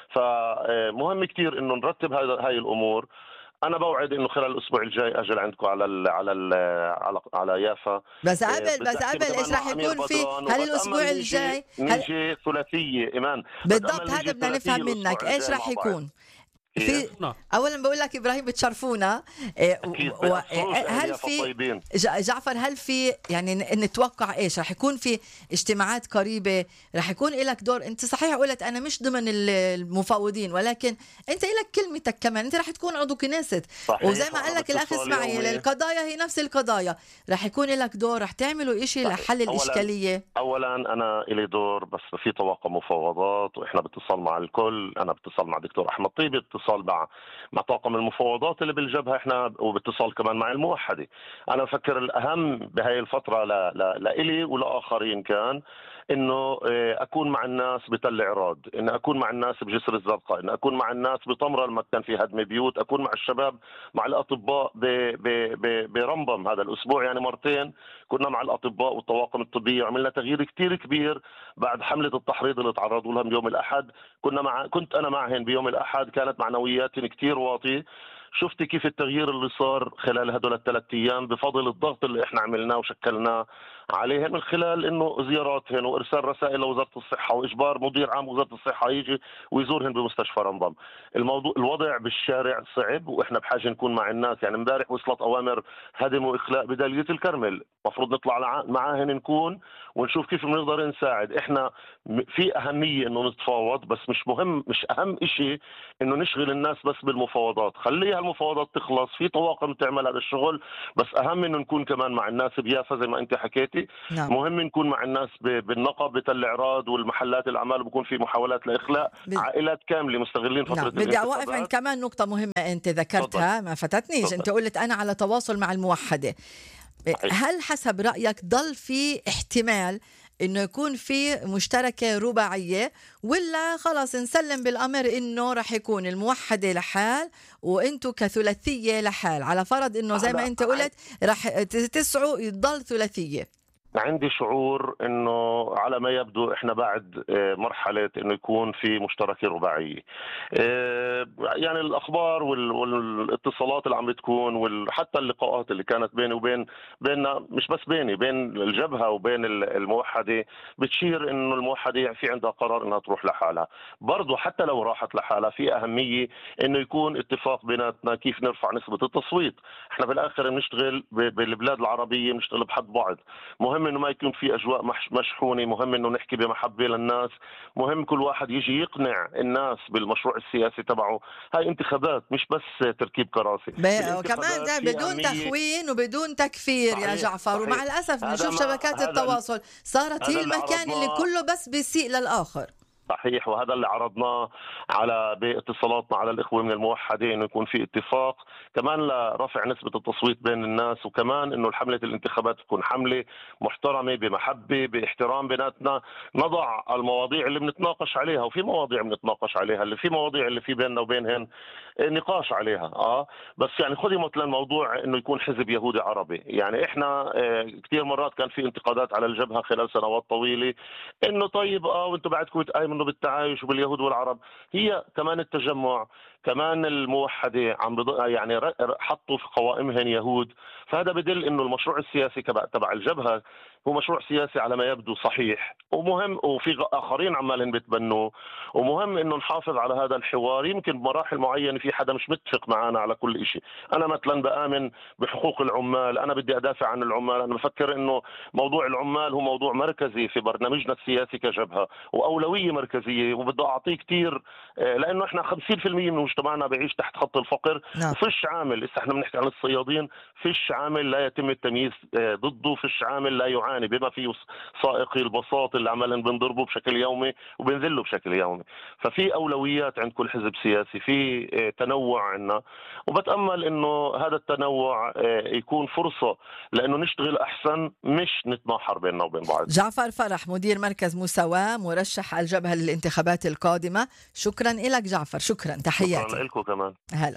Speaker 4: فمهم كثير انه نرتب هاي الامور. أنا بوعد إنه خلال الأسبوع الجاي أجل عندكم على ال على ال على على يافا.
Speaker 2: بس قبل بس قبل إيش راح يكون في هل الأسبوع الجاي؟
Speaker 4: نيجي ثلاثية إيمان
Speaker 2: بالضبط، هذا بدنا نفهم منك إيش راح يكون. في اولا بقول لك ابراهيم بتشرفونا.
Speaker 4: و...
Speaker 2: هل في جعفر هل في يعني نتوقع ايش راح يكون في اجتماعات قريبه راح يكون لك دور؟ انت صحيح قلت انا مش ضمن المفاوضين ولكن انت لك كلمتك كمان، انت راح تكون عضو كنيسة وزي ما قال لك الاخ اسماعيل القضايا هي نفس القضايا، راح يكون لك دور، راح تعملوا إشي لحل الاشكاليه.
Speaker 4: اولا انا لي دور بس في طواقم مفاوضات واحنا باتصال مع الكل. انا باتصال مع دكتور احمد طيب، اتصال مع مع طاقم المفاوضات اللي بالجبهه احنا، وباتصال كمان مع الموحده. انا بفكر الاهم بهاي الفتره ل لإلي ولاخرين كان انه اكون مع الناس بتل عراض، ان اكون مع الناس بجسر الزرقاء، ان اكون مع الناس بطمره لما كان في هدم بيوت، اكون مع الشباب مع الاطباء برمبم. هذا الاسبوع يعني مرتين كنا مع الاطباء والطواقم الطبيه، عملنا تغيير كتير كبير بعد حمله التحريض اللي تعرضوا لها بيوم الاحد. كنا مع كنت انا معهم بيوم الاحد، كانت معنوياتهم كتير واطيه. شفتي كيف التغيير اللي صار خلال هدول الثلاث ايام بفضل الضغط اللي احنا عملناه وشكلناه عليهم من خلال انه زياراتهن وارسال رسائل لوزاره الصحه واجبار مدير عام وزاره الصحه يجي ويزورهن بمستشفى رمضان. الموضوع الوضع بالشارع صعب واحنا بحاجه نكون مع الناس. يعني امبارح وصلت اوامر هدم واخلاء بداليه الكرمل، المفروض نطلع معاهن نكون ونشوف كيف بنقدر نساعد. احنا في اهميه انه نتفاوض، بس مش مهم، مش اهم شيء انه نشغل الناس بس بالمفاوضات. خليها المفاوضات تخلص، في طواقم تعمل هذا الشغل، بس اهم انه نكون كمان مع الناس بيافا زي ما انت حكيتي.
Speaker 2: نعم.
Speaker 4: مهم نكون مع الناس بالنقب بتل عراض والمحلات الاعمال، بكون في محاولات لاخلاء ب... عائلات كامله مستغلين فتره.
Speaker 2: نعم. بدي اوقف عند كمان نقطه مهمه انت ذكرتها ما فتتنيش. فضل. انت قلت انا على تواصل مع الموحده. هل حسب رايك ضل في احتمال انه يكون في مشتركه رباعيه، ولا خلاص نسلم بالامر انه رح يكون الموحده لحال وانتم كثلاثيه لحال، على فرض انه زي ما انت قلت رح تسعوا يضل ثلاثيه؟
Speaker 4: عندي شعور انه على ما يبدو احنا بعد مرحله انه يكون في مشتركه رباعيه. يعني الاخبار والاتصالات اللي عم بتكون وحتى اللقاءات اللي كانت بيني وبين بيننا، مش بس بيني بين الجبهه وبين الموحده، بتشير انه الموحده في عندها قرار انها تروح لحالها. برضه حتى لو راحت لحالها في اهميه انه يكون اتفاق بيناتنا كيف نرفع نسبه التصويت. احنا بالاخر بنشتغل بالبلاد العربيه، بنشتغل بحد بعض. مهم انه ما يكون في اجواء مشحونه، مهم انه نحكي بمحبه للناس، مهم كل واحد يجي يقنع الناس بالمشروع السياسي تبعه. هاي انتخابات مش بس تركيب كراسي،
Speaker 2: وكمان ده بدون تخوين وبدون تكفير. صحيح. يا جعفر. صحيح. ومع الاسف نشوف شبكات التواصل صارت هي المكان اللي كله بس بيسيء للاخر.
Speaker 4: صحيح، وهذا اللي عرضناه على باتصالاتنا على الإخوة من الموحدة، إنه يكون في اتفاق كمان لرفع نسبة التصويت بين الناس، وكمان إنه حملة الانتخابات تكون حملة محترمة بمحبة باحترام بيناتنا، نضع المواضيع اللي بنتناقش عليها، وفي مواضيع بنتناقش عليها، اللي في مواضيع اللي في بيننا وبينهن نقاش عليها. اه بس يعني خذي مثلا موضوع انه يكون حزب يهودي عربي. يعني احنا اه كثير مرات كان في انتقادات على الجبهه خلال سنوات طويله انه طيب اه وانتم بعدكم بتآمنوا بالتعايش وباليهود والعرب. هي كمان التجمع كمان الموحده عم بض... يعني حطوا في قوائمهم يهود، فهذا بدل انه المشروع السياسي تبع الجبهه هو مشروع سياسي على ما يبدو صحيح ومهم، وفي اخرين عمالين بتبنوه، ومهم انه نحافظ على هذا الحوار. يمكن بمراحل معينه في حدا مش متفق معنا على كل شيء. انا مثلا بآمن بحقوق العمال، انا بدي ادافع عن العمال، انا بفكر انه موضوع العمال هو موضوع مركزي في برنامجنا السياسي كجبهه واولويه مركزيه، وبدي اعطيه كثير لانه احنا خمسين بالمئة من مجتمعنا بيعيش تحت خط الفقر. نعم. وفيش عامل، لسه احنا بنحكي عن الصيادين، فيش عامل لا يتم التمييز ضده، فيش عامل لا يعاني، بما فيه سائقي البساط اللي عمالين بنضربه بشكل يومي وبنذله بشكل يومي. ففي اولويات عند كل حزب سياسي، في تنوع عندنا، وبتامل انه هذا التنوع يكون فرصه لانه نشتغل احسن، مش نتناحر بيننا وبين بعض.
Speaker 2: جعفر فرح، مدير مركز مساواة، مرشح الجبهة للانتخابات القادمة، شكرا لك جعفر. شكرا، تحياتي.
Speaker 4: شكرا لكم كمان.
Speaker 2: هلا.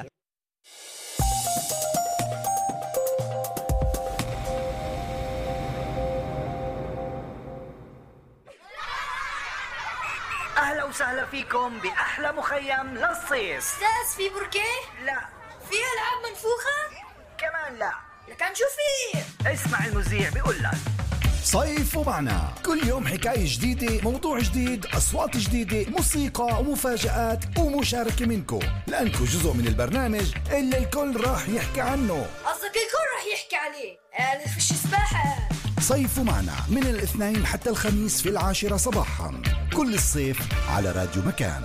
Speaker 5: أهلا وسهلا فيكم بأحلى مخيم للصيف.
Speaker 6: أستاذ في بركيه؟
Speaker 5: لا.
Speaker 6: في ألعاب منفوخة؟
Speaker 5: كمان لا.
Speaker 6: لكن شو في؟
Speaker 5: اسمع المذيع بيقول لك
Speaker 7: صيف ومعنا، كل يوم حكاية جديدة، موضوع جديد، أصوات جديدة، موسيقى ومفاجآت ومشاركة منكم، لأنكم جزء من البرنامج اللي الكل راح يحكي عنه.
Speaker 6: قصدك الكل راح يحكي عليه؟ أنا فيش سباحة.
Speaker 7: صيف ومعنا من الاثنين حتى الخميس في العاشرة صباحا، كل الصيف على راديو مكان.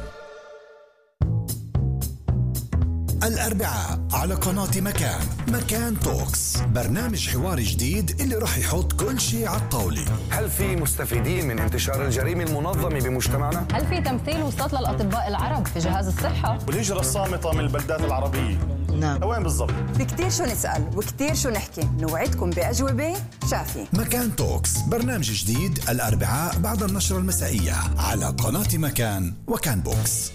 Speaker 7: الأربعاء على قناة مكان، مكان توكس، برنامج حواري جديد اللي راح يحط كل شيء على الطاولة.
Speaker 8: هل في مستفيدين من انتشار الجريمة المنظمة بمجتمعنا؟
Speaker 9: هل في تمثيل وصلت للأطباء العرب في جهاز الصحة؟
Speaker 10: والهجرة الصامتة من البلدات العربية.
Speaker 2: نعم.
Speaker 10: وين بالضبط؟
Speaker 11: في كتير شو نسأل وكتير شو نحكي، نوعدكم بأجوبة شافية.
Speaker 7: مكان توكس، برنامج جديد الأربعاء بعد النشرة المسائية على قناة مكان وكان بوكس.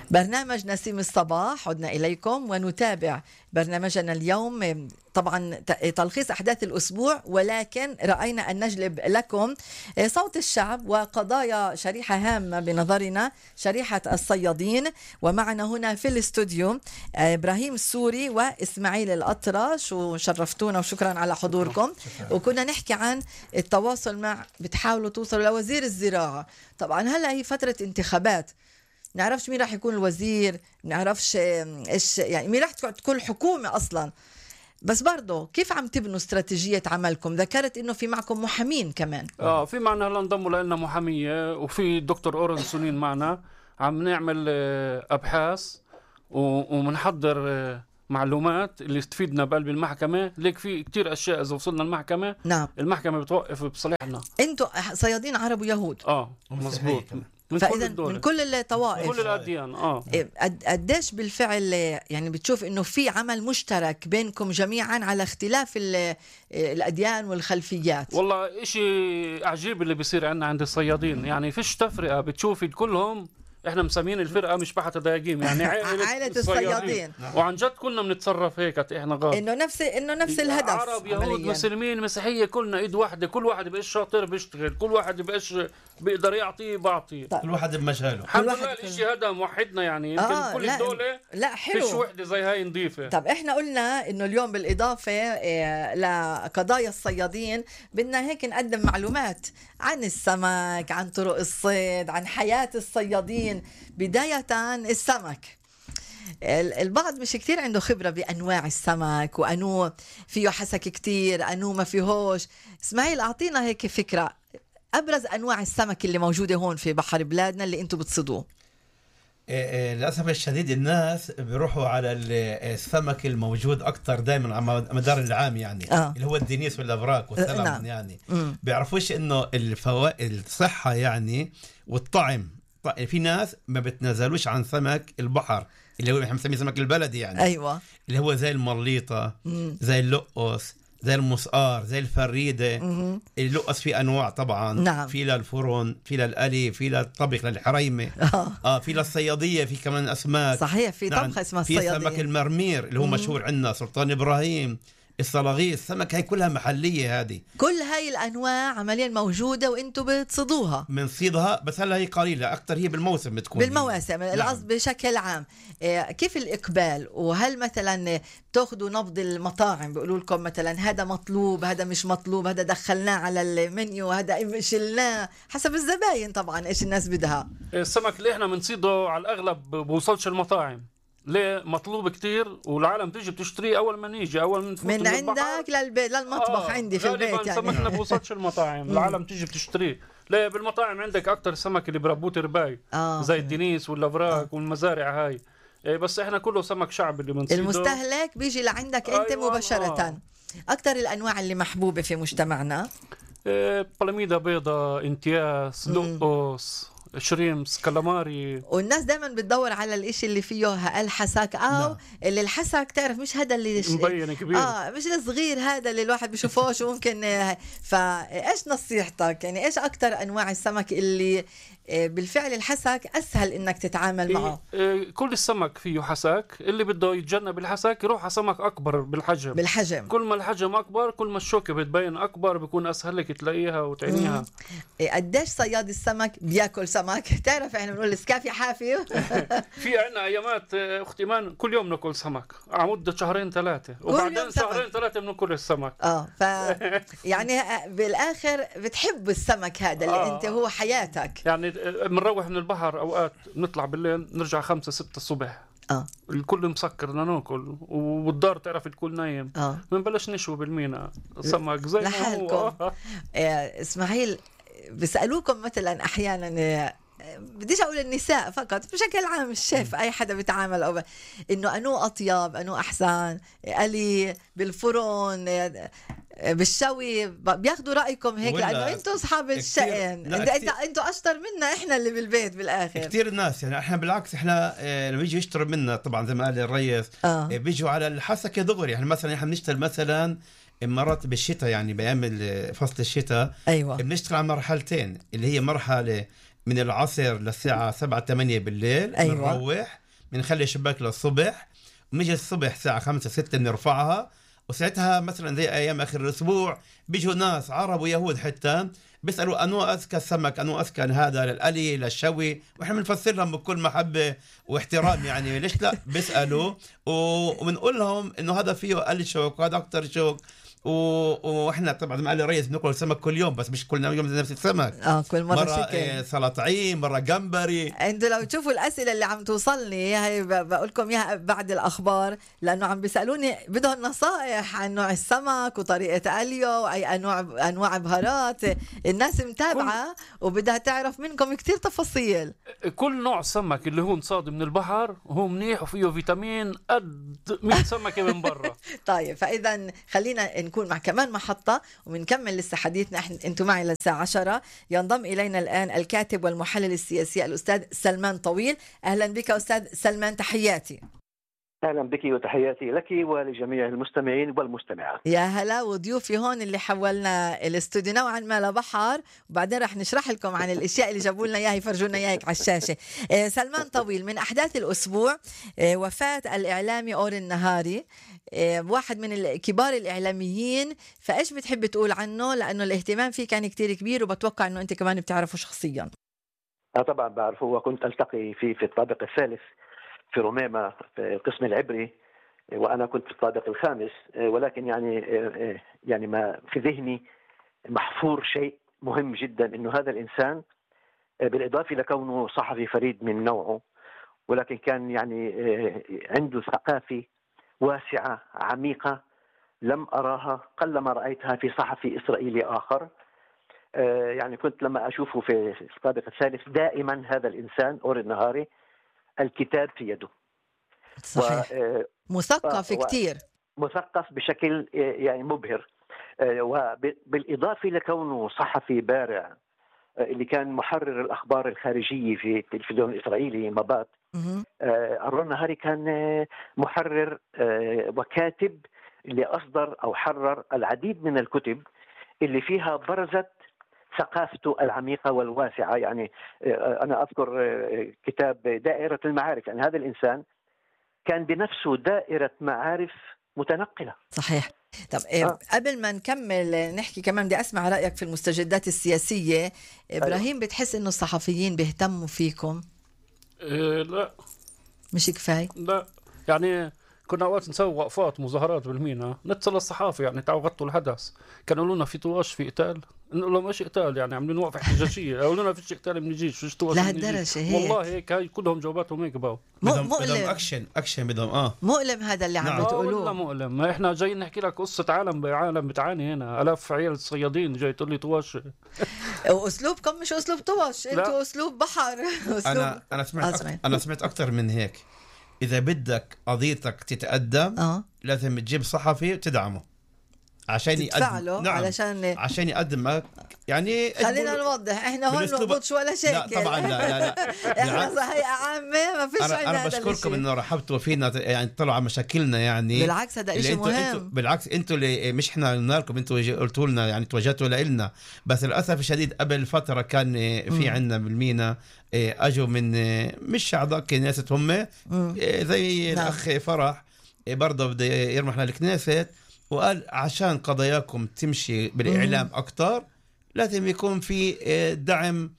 Speaker 2: برنامج نسيم الصباح عدنا إليكم ونتابع برنامجنا اليوم طبعا تلخيص أحداث الأسبوع، ولكن رأينا أن نجلب لكم صوت الشعب وقضايا شريحة هامة بنظرنا، شريحة الصيادين. ومعنا هنا في الاستوديو إبراهيم السوري وإسماعيل الأطرش، وشرفتونا وشكرا على حضوركم. وكنا نحكي عن التواصل مع بتحاولوا توصلوا لوزير الزراعة. طبعا هلا هي فترة انتخابات، نعرفش مين راح يكون الوزير، نعرفش إيش يعني مين راح تكون الحكومة أصلا، بس برضو كيف عم تبنوا استراتيجية عملكم؟ ذكرت إنه في معكم محامين كمان.
Speaker 3: آه في معنا هلا انضموا لنا محامية، وفي دكتور أورن سنين معنا عم نعمل أبحاث ومنحضر معلومات اللي تفيدنا بقلب المحكمة. ليك في كتير أشياء إذا وصلنا المحكمة
Speaker 2: نعم
Speaker 3: المحكمة بتوقف بصالحنا.
Speaker 2: أنتوا صيادين عرب ويهود.
Speaker 3: آه مزبوط، من
Speaker 2: فإذا
Speaker 3: كل
Speaker 2: من كل الطوائف
Speaker 3: كل الأديان. اه
Speaker 2: قديش بالفعل يعني بتشوف إنه في عمل مشترك بينكم جميعا على اختلاف الأديان والخلفيات؟
Speaker 3: والله إشي عجيب اللي بيصير عندنا عند الصيادين، يعني فيش تفرقة، بتشوفي كلهم احنا مسمين الفرقه مش بحث دايقيم، يعني عائله,
Speaker 2: عائلة الصيادين.
Speaker 3: وعن جد كلنا بنتصرف هيك احنا غلط،
Speaker 2: انه نفس انه نفس الهدف،
Speaker 3: عرب يهود مسلمين مسيحيه كلنا ايد واحده، كل واحد بقى شاطر بيشتغل، كل واحد بقى بيقدر يعطي بعطي،
Speaker 1: كل واحد بمجاله.
Speaker 3: الحمد لله الشيء هذا موحدنا، يعني يمكن آه كل الدوله
Speaker 2: لا حلو
Speaker 3: فيش وحده زي هاي نظيفه.
Speaker 2: طب احنا قلنا انه اليوم بالاضافه إيه لقضايا الصيادين بدنا هيك نقدم معلومات عن السمك، عن طرق الصيد، عن حياه الصيادين. بداية السمك، البعض مش كتير عنده خبرة بأنواع السمك، وأنو فيه حسك كتير، أنو ما فيهوش. اسماعيل أعطينا هيك فكرة، أبرز أنواع السمك اللي موجودة هون في بحر بلادنا اللي أنتوا بتصيدوه.
Speaker 1: للأسف الشديد الناس بيروحوا على السمك الموجود أكتر دائما على مدار العام، يعني آه. اللي هو الدنيس والأبراك والسلمون. نعم. يعني م. بيعرفوش إنه الفوائد الصحة يعني والطعم. في ناس ما بتنازلوش عن سمك البحر اللي هو احنا بنسميه سمك البلدي، يعني
Speaker 2: ايوه
Speaker 1: اللي هو زي المليطه، زي اللقص، زي المسقار، زي الفريده. مم. اللقص في انواع طبعا.
Speaker 2: نعم.
Speaker 1: في للفرن، في للقلي، في للطبخ للحريمه. اه, آه في للصياديه، في كمان اسماك.
Speaker 2: صحيح في طبخه. نعم. اسمها الصياديه.
Speaker 1: في سمك المرمير اللي هو مم. مشهور عندنا، سلطان ابراهيم، الصلاغيث، السمك هاي كلها محلية. هذه
Speaker 2: كل هاي الأنواع عمليا موجودة وإنتوا بتصيدوها.
Speaker 1: بنصيدها بس هلا هي قليلة، أكتر هي بالموسم بتكون.
Speaker 2: بالمواسم القصد بشكل عام. كيف الإقبال؟ وهل مثلا تأخذوا نبض المطاعم بيقولوا لكم مثلا هذا مطلوب، هذا مش مطلوب، هذا دخلناه على المنيو، هذا شلناه، حسب الزباين طبعا إيش الناس بدها.
Speaker 3: السمك اللي إحنا بنصيده على الأغلب بوصلش المطاعم، ليه؟ مطلوب كتير والعالم تيجي بتشتريه اول ما نيجي، اول ما نفوت
Speaker 2: من عندك للبيت للمطبخ. آه عندي في البيت يعني
Speaker 3: سمكنا بوصلش المطاعم، العالم تيجي بتشتريه. ليه؟ بالمطاعم عندك اكتر سمك اللي بربوه ترباي. آه. زي الدنيس والافراك. آه. والمزارع هاي. إيه بس احنا كله سمك شعبي اللي بنصيده،
Speaker 2: المستهلك بيجي لعندك انت. أيوة. مباشرة. آه. اكتر الانواع اللي محبوبة في مجتمعنا
Speaker 3: إيه بلميدة بيضة، انتياس، لقص، شريمس، كالاماري.
Speaker 2: والناس دايما بتدور على الاشي اللي فيه الحسك او لا. اللي الحسك تعرف مش هذا اللي
Speaker 3: مبين كبير،
Speaker 2: اه مش الصغير هذا اللي الواحد بيشوفوش وممكن. فايش نصيحتك؟ يعني ايش اكتر انواع السمك اللي بالفعل الحسك اسهل انك تتعامل معه؟
Speaker 3: إيه كل السمك فيه حسك، اللي بده يتجنب الحسك يروح على سمك اكبر بالحجم.
Speaker 2: بالحجم
Speaker 3: كل ما الحجم اكبر كل ما الشوكه بتبين اكبر، بيكون اسهل لك تلاقيها وتعنيها.
Speaker 2: إيه قديش صياد السمك بياكل سمك؟ تعرف احنا بنقول السكافي حافي.
Speaker 3: في عندنا ايامات اختي مان كل يوم ناكل سمك على مده شهرين ثلاثه، وبعدين شهرين ثلاثه بناكل السمك.
Speaker 2: اه ف يعني بالاخر بتحب السمك هذا اللي آه. انت هو حياتك.
Speaker 3: يعني بنروح من البحر اوقات نطلع بالليل نرجع خمسة ستة الصبح.
Speaker 2: اه
Speaker 3: الكل مسكر بدنا ناكل، والدار تعرف الكل نايم.
Speaker 2: اه
Speaker 3: بنبلش نشوي بالمينا سمك زي ما هو.
Speaker 2: آه. اسماعيل بيسالوكم مثلا احيانا، بديش اقول النساء فقط، بشكل عام الشيف اي حدا بيتعامل او ب... انه انو اطيب، انو احسن، قلي بالفرن، بالشوي، بياخذوا رايكم هيك لانه انتم اصحاب الشأن. انت انت انتوا اشطر منا احنا اللي بالبيت بالاخر.
Speaker 1: كثير الناس يعني احنا بالعكس، احنا لما يجي يشتروا منا طبعا زي ما قال الرئيس آه. بيجوا على الحسكه دغري. يعني مثلا احنا بنشتغل مثلا مرات بالشتاء، يعني بايام فصل الشتاء.
Speaker 2: ايوه
Speaker 1: بنشتغل على مرحلتين، اللي هي مرحله من العصر للساعة سبعة ثمانية بالليل.
Speaker 2: أيوة.
Speaker 1: بنروح بنخلي شباك للصبح، ونيجي الصبح الساعة خمسة ستة بنرفعها. وساعتها مثلا زي أيام آخر الأسبوع بيجوا ناس عرب ويهود حتى بيسألوا أنو أذكى السمك، أنو أذكى هذا للقلي للشوي، وإحنا بنفسر لهم بكل محبة واحترام يعني ليش لا بيسألوا، وبنقول لهم إنه هذا فيه قلي شوك وهذا أكتر شوك. واحنا طبعا مع الرئيس بناكل السمك كل يوم، بس مش كل يوم نفس السمك.
Speaker 2: اه كل مره,
Speaker 1: مرة
Speaker 2: شكل
Speaker 1: سلطعين، مره جمبري.
Speaker 2: انتوا لو تشوفوا الاسئله اللي عم توصلني هي بقول لكم اياها بعد الاخبار، لانه عم بيسالوني بدهم نصائح عن نوع السمك وطريقه قليه واي انواع انواع بهارات. الناس متابعه وبدها تعرف منكم كتير تفاصيل.
Speaker 3: كل نوع سمك اللي هو انصاد من البحر هو منيح وفيه فيتامين قد مية سمكه من برا.
Speaker 2: طيب فاذا خلينا نكون مع كمان محطة وبنكمل لسه حديثنا. انتم معي للساعة عشرة. ينضم إلينا الآن الكاتب والمحلل السياسي الأستاذ سلمان طويل. أهلا بك أستاذ سلمان، تحياتي.
Speaker 12: أهلا بك وتحياتي لك ولجميع المستمعين والمستمعات.
Speaker 2: يا هلا، وضيوفي هون اللي حولنا الاستوديو نوعا ما لبحر، وبعدين رح نشرح لكم عن الاشياء اللي جابوا لنا اياها يفرجونا اياها على الشاشه. سلمان طويل، من احداث الاسبوع وفاه الاعلامي اور النهاري، واحد من كبار الاعلاميين، فايش بتحب تقول عنه؟ لانه الاهتمام فيه كان كتير كبير، وبتوقع انه انت كمان بتعرفه شخصيا.
Speaker 12: اه طبعا بعرفه، وكنت التقي فيه في الطابق الثالث في رميمة في القسم العبري، وأنا كنت في الطابق الخامس. ولكن يعني يعني ما في ذهني محفور شيء مهم جدا، إنه هذا الإنسان بالإضافة لكونه صحفي فريد من نوعه، ولكن كان يعني عنده ثقافة واسعة عميقة لم أراها، قلما رأيتها في صحفي إسرائيلي آخر. يعني كنت لما أشوفه في الطابق الثالث دائما هذا الإنسان اور النهاري الكتاب في يده.
Speaker 2: صحيح. و... مثقف و... كتير،
Speaker 12: مثقف بشكل يعني مبهر، وبالإضافة لكونه صحفي بارع اللي كان محرر الأخبار الخارجية في التلفزيون الإسرائيلي مبات. أور النهاري كان محرر وكاتب اللي أصدر أو حرر العديد من الكتب اللي فيها برزت ثقافته العميقة والواسعة. يعني أنا أذكر كتاب دائرة المعارف، يعني هذا الإنسان كان بنفسه دائرة معارف متنقلة.
Speaker 2: صحيح. طب آه. قبل ما نكمل نحكي كمان بدي أسمع رأيك في المستجدات السياسية. إبراهيم، أيوة. بتحس إنه الصحفيين بيهتموا فيكم؟
Speaker 3: إيه لا
Speaker 2: مش كفاية؟
Speaker 3: لا، يعني كنا اوقات نسوي وقفات مظاهرات بالمينا، نتصل الصحافه يعني تعالوا غطوا الحدث، كانوا يقولوا لنا في طواش في قتال، نقول لهم ايش قتال؟ يعني عاملين وقفه احتجاجيه، يقولوا لنا فيش قتال بنجيش، فيش طواش
Speaker 2: لهالدرجه هيك؟
Speaker 3: والله هيك، هاي كلهم جواباتهم هيك باو.
Speaker 1: بدهم بدهم اكشن اكشن بدهم اه
Speaker 2: مؤلم هذا اللي عم
Speaker 1: نعم.
Speaker 2: بتقولوه.
Speaker 3: والله مؤلم. ما احنا جايين نحكي لك قصه عالم بعالم بتعاني هنا، الاف عيال صيادين جاي تقول لي طواش.
Speaker 2: واسلوبكم مش اسلوب طواش، انتوا اسلوب بحر. أسلوب...
Speaker 1: انا انا سمعت أكتر انا سمعت اكثر من هيك. إذا بدك قضيتك تتقدم
Speaker 2: أه.
Speaker 1: لازم تجيب صحفي وتدعمه عشان يقدم.
Speaker 2: نعم. علشان
Speaker 1: عشان يقدمك يعني.
Speaker 2: خلينا نوضح، احنا هون نضبطش ولا شيء.
Speaker 1: لا طبعا لا لا, لا.
Speaker 2: احنا هيئة عامة ما فيش عندنا.
Speaker 1: أنا, أنا بشكركم إنه رحبتوا فينا، يعني طلعوا على مشاكلنا. يعني
Speaker 2: بالعكس هذا إشي مهم.
Speaker 1: انتو بالعكس انتوا اللي مش احنا قلنا لكم، انتوا قلتوا لنا يعني توجهتوا لنا. بس للأسف الشديد قبل فترة كان في عندنا بالمينا اجوا من مش اعضاء كنيسة هم زي نعم. الاخ فرح برضه بده يرمح للكنيسة، وقال عشان قضاياكم تمشي بالاعلام اكثر لازم يكون في دعم.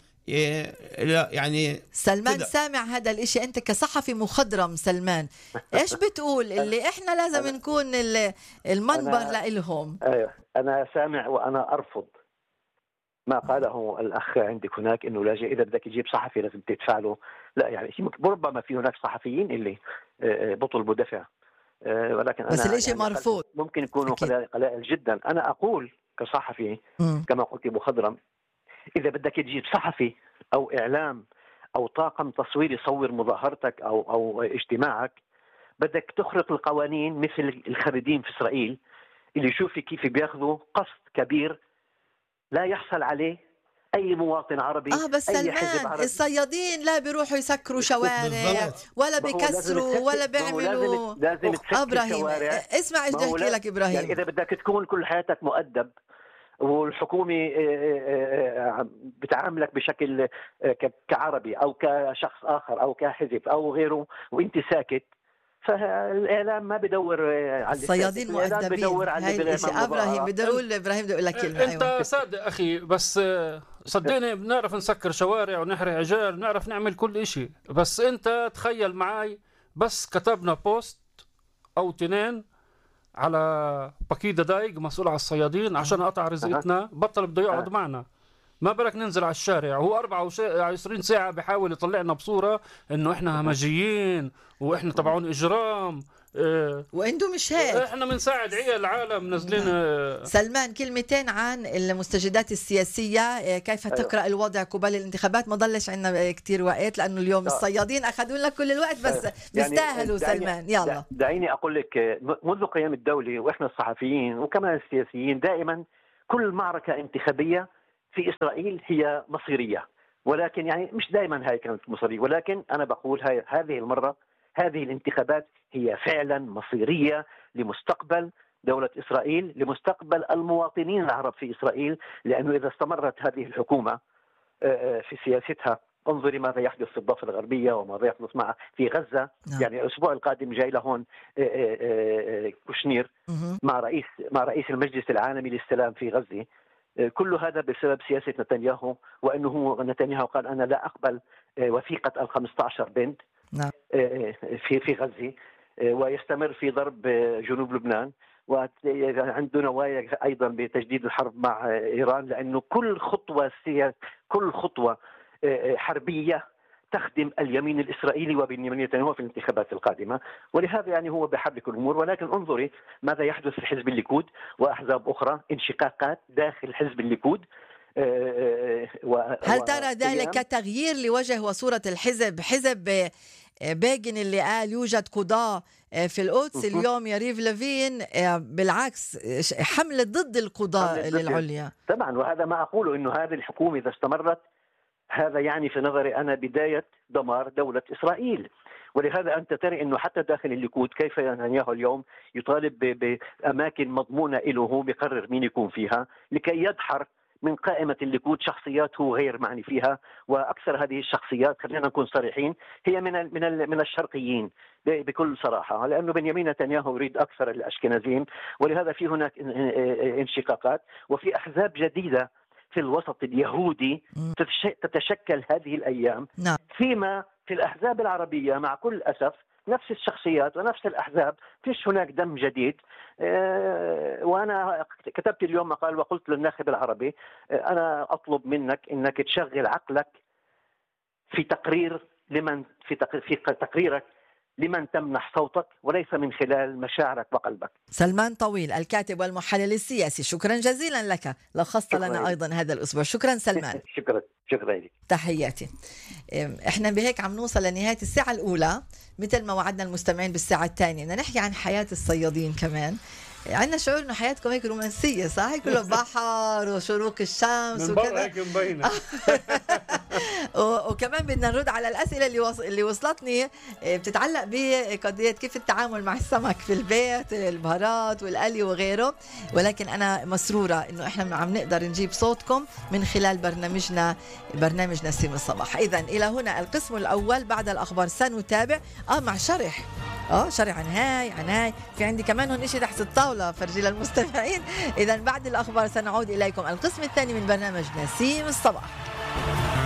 Speaker 1: يعني
Speaker 2: سلمان كدا. سامع هذا الاشي؟ انت كصحفي مخضرم سلمان ايش بتقول؟ اللي احنا لازم نكون المنبر لإلهم.
Speaker 12: ايوه انا سامع، وانا ارفض ما قاله الأخ عندك هناك إنه لا إذا بدك تجيب صحفي لازم تدفع له. لا يعني ربما في هناك صحفيين اللي بطلبوا دفع، ولكن
Speaker 2: بس
Speaker 12: أنا
Speaker 2: الإشي
Speaker 12: يعني
Speaker 2: مرفوض،
Speaker 12: ممكن يكونوا قلائل جدا. أنا أقول كصحفي م. كما قلت مخضرم، إذا بدك تجيب صحفي أو إعلام أو طاقم تصوير يصور مظاهرتك أو أو اجتماعك، بدك تخرق القوانين مثل الخريدين في إسرائيل اللي شوفي كيف بياخذوا قسط كبير لا يحصل عليه أي مواطن عربي.
Speaker 2: آه بس
Speaker 12: أي
Speaker 2: سلمان
Speaker 12: عربي.
Speaker 2: الصيادين لا بيروحوا يسكروا شوارع ولا بيكسروا ولا بيعملوا.
Speaker 12: لازم تسكر
Speaker 2: إبراهيم
Speaker 12: شوارع.
Speaker 2: اسمع إيش بدي أحكي لك إبراهيم.
Speaker 12: يعني إذا بدك تكون كل حياتك مؤدب والحكومة بتعاملك بشكل كعربي أو كشخص آخر أو كحزب أو غيره وأنت ساكت، فالاعلام ما بدور على
Speaker 2: الصيادين مؤدبين. هاي الشيء ابراهيم بده يقول ابراهيم بده يقول لك كلمه.
Speaker 3: انت أيوة. صادق اخي، بس صدقني بنعرف نسكر شوارع ونحرق عجال، بنعرف نعمل كل شيء، بس انت تخيل معي بس كتبنا بوست او تنين على بكيدا دايق مسؤول على الصيادين عشان قطع رزقتنا، بطل بده يقعد معنا، ما بالك ننزل على الشارع. هو أربعة وعشرين ساعة بحاول يطلعنا بصورة إنه إحنا همجيين وإحنا تبعون إجرام،
Speaker 2: إيه وإنتو مش هيك،
Speaker 3: إحنا بنساعد عيال العالم نازلين.
Speaker 2: آه. سلمان كلمتين عن المستجدات السياسية، كيف تقرأ الوضع قبل الانتخابات؟ ما ضلش عندنا كتير وقت لأنه اليوم الصيادين أخذوا لك كل الوقت، بس بيستاهلوا. يعني سلمان يلا.
Speaker 12: دعيني أقول لك، منذ قيام الدولة وإحنا الصحفيين وكمان السياسيين دائما كل معركة انتخابية في إسرائيل هي مصيرية، ولكن يعني مش دائما هاي كانت مصيرية، ولكن أنا بقول هاي هذه المرة هذه الانتخابات هي فعلا مصيرية لمستقبل دولة إسرائيل، لمستقبل المواطنين العرب في إسرائيل، لأنه إذا استمرت هذه الحكومة في سياستها، انظري ماذا يحدث في الضفة الغربية وماذا يحدث مع في غزة. نعم. يعني الأسبوع القادم جاي لهون كوشنير مع رئيس مع رئيس المجلس العالمي للسلام في غزة. كل هذا بسبب سياسة نتنياهو، وأنه هو نتنياهو قال أنا لا أقبل وثيقة الخمسة عشر بند
Speaker 2: نعم.
Speaker 12: في في غزة، ويستمر في ضرب جنوب لبنان، وعنده نوايا أيضا بتجديد الحرب مع إيران، لأنه كل خطوة سياسة كل خطوة حربية تخدم اليمين الإسرائيلي وبنيامين نتنياهو في الانتخابات القادمة، ولهذا يعني هو بيحرك الأمور. ولكن انظري ماذا يحدث في حزب الليكود وأحزاب أخرى، انشقاقات داخل حزب الليكود.
Speaker 2: هل ترى ذلك تغيير لوجه وصورة الحزب؟ حزب باجن اللي قال يوجد قضاة في القدس، اليوم يريف لافين بالعكس حملة ضد القضاة العليا.
Speaker 12: طبعا، وهذا ما أقوله، إنه هذه الحكومة إذا استمرت هذا يعني في نظري أنا بداية دمار دولة إسرائيل. ولهذا أنت ترى أنه حتى داخل الليكود كيف نتنياهو اليوم يطالب بأماكن مضمونة له، هو بيقرر مين يكون فيها لكي يدحر من قائمة الليكود شخصيات هو غير معني فيها. وأكثر هذه الشخصيات خلينا نكون صريحين هي من من من الشرقيين بكل صراحة، لأنه بنيامين نتنياهو يريد أكثر الأشكنازيين، ولهذا في هناك انشقاقات وفي أحزاب جديدة في الوسط اليهودي تتشكل هذه الأيام.
Speaker 2: نعم.
Speaker 12: فيما في الأحزاب العربية مع كل أسف نفس الشخصيات ونفس الأحزاب، فيش هناك دم جديد. أه وأنا كتبت اليوم مقال وقلت للناخب العربي أه أنا أطلب منك أنك تشغل عقلك في تقرير لمن في, تقرير في تقريرك لمن تمنح صوتك، وليس من خلال مشاعرك وقلبك.
Speaker 2: سلمان طويل الكاتب والمحلل السياسي، شكرا جزيلا لك، لخصت لنا أيضا هذا الأسبوع. شكرا سلمان.
Speaker 12: شكرا شكرا لك.
Speaker 2: تحياتي. احنا بهيك عم نوصل لنهاية الساعة الأولى، مثل ما وعدنا المستمعين بالساعة الثانية بدنا نحكي عن حياة الصيادين كمان. عندنا شعور انه حياتكم هيك رومانسيه، صح؟ كله بحر وشروق الشمس
Speaker 3: وكذا، من برا هيك مبينه.
Speaker 2: وكمان بدنا نرد على الاسئله اللي وص... اللي وصلتني بتتعلق بقضيه كيف التعامل مع السمك في البيت، البهارات والقلي وغيره. ولكن انا مسروره انه احنا عم نقدر نجيب صوتكم من خلال برنامجنا برنامج نسيم الصباح. اذا الى هنا القسم الاول، بعد الاخبار سنتابع اه مع شرح اه شرح عن هاي عن هاي في عندي كمان هون شيء تحت الطاوله فرجي للمستمعين. اذا بعد الاخبار سنعود اليكم القسم الثاني من برنامج نسيم الصباح.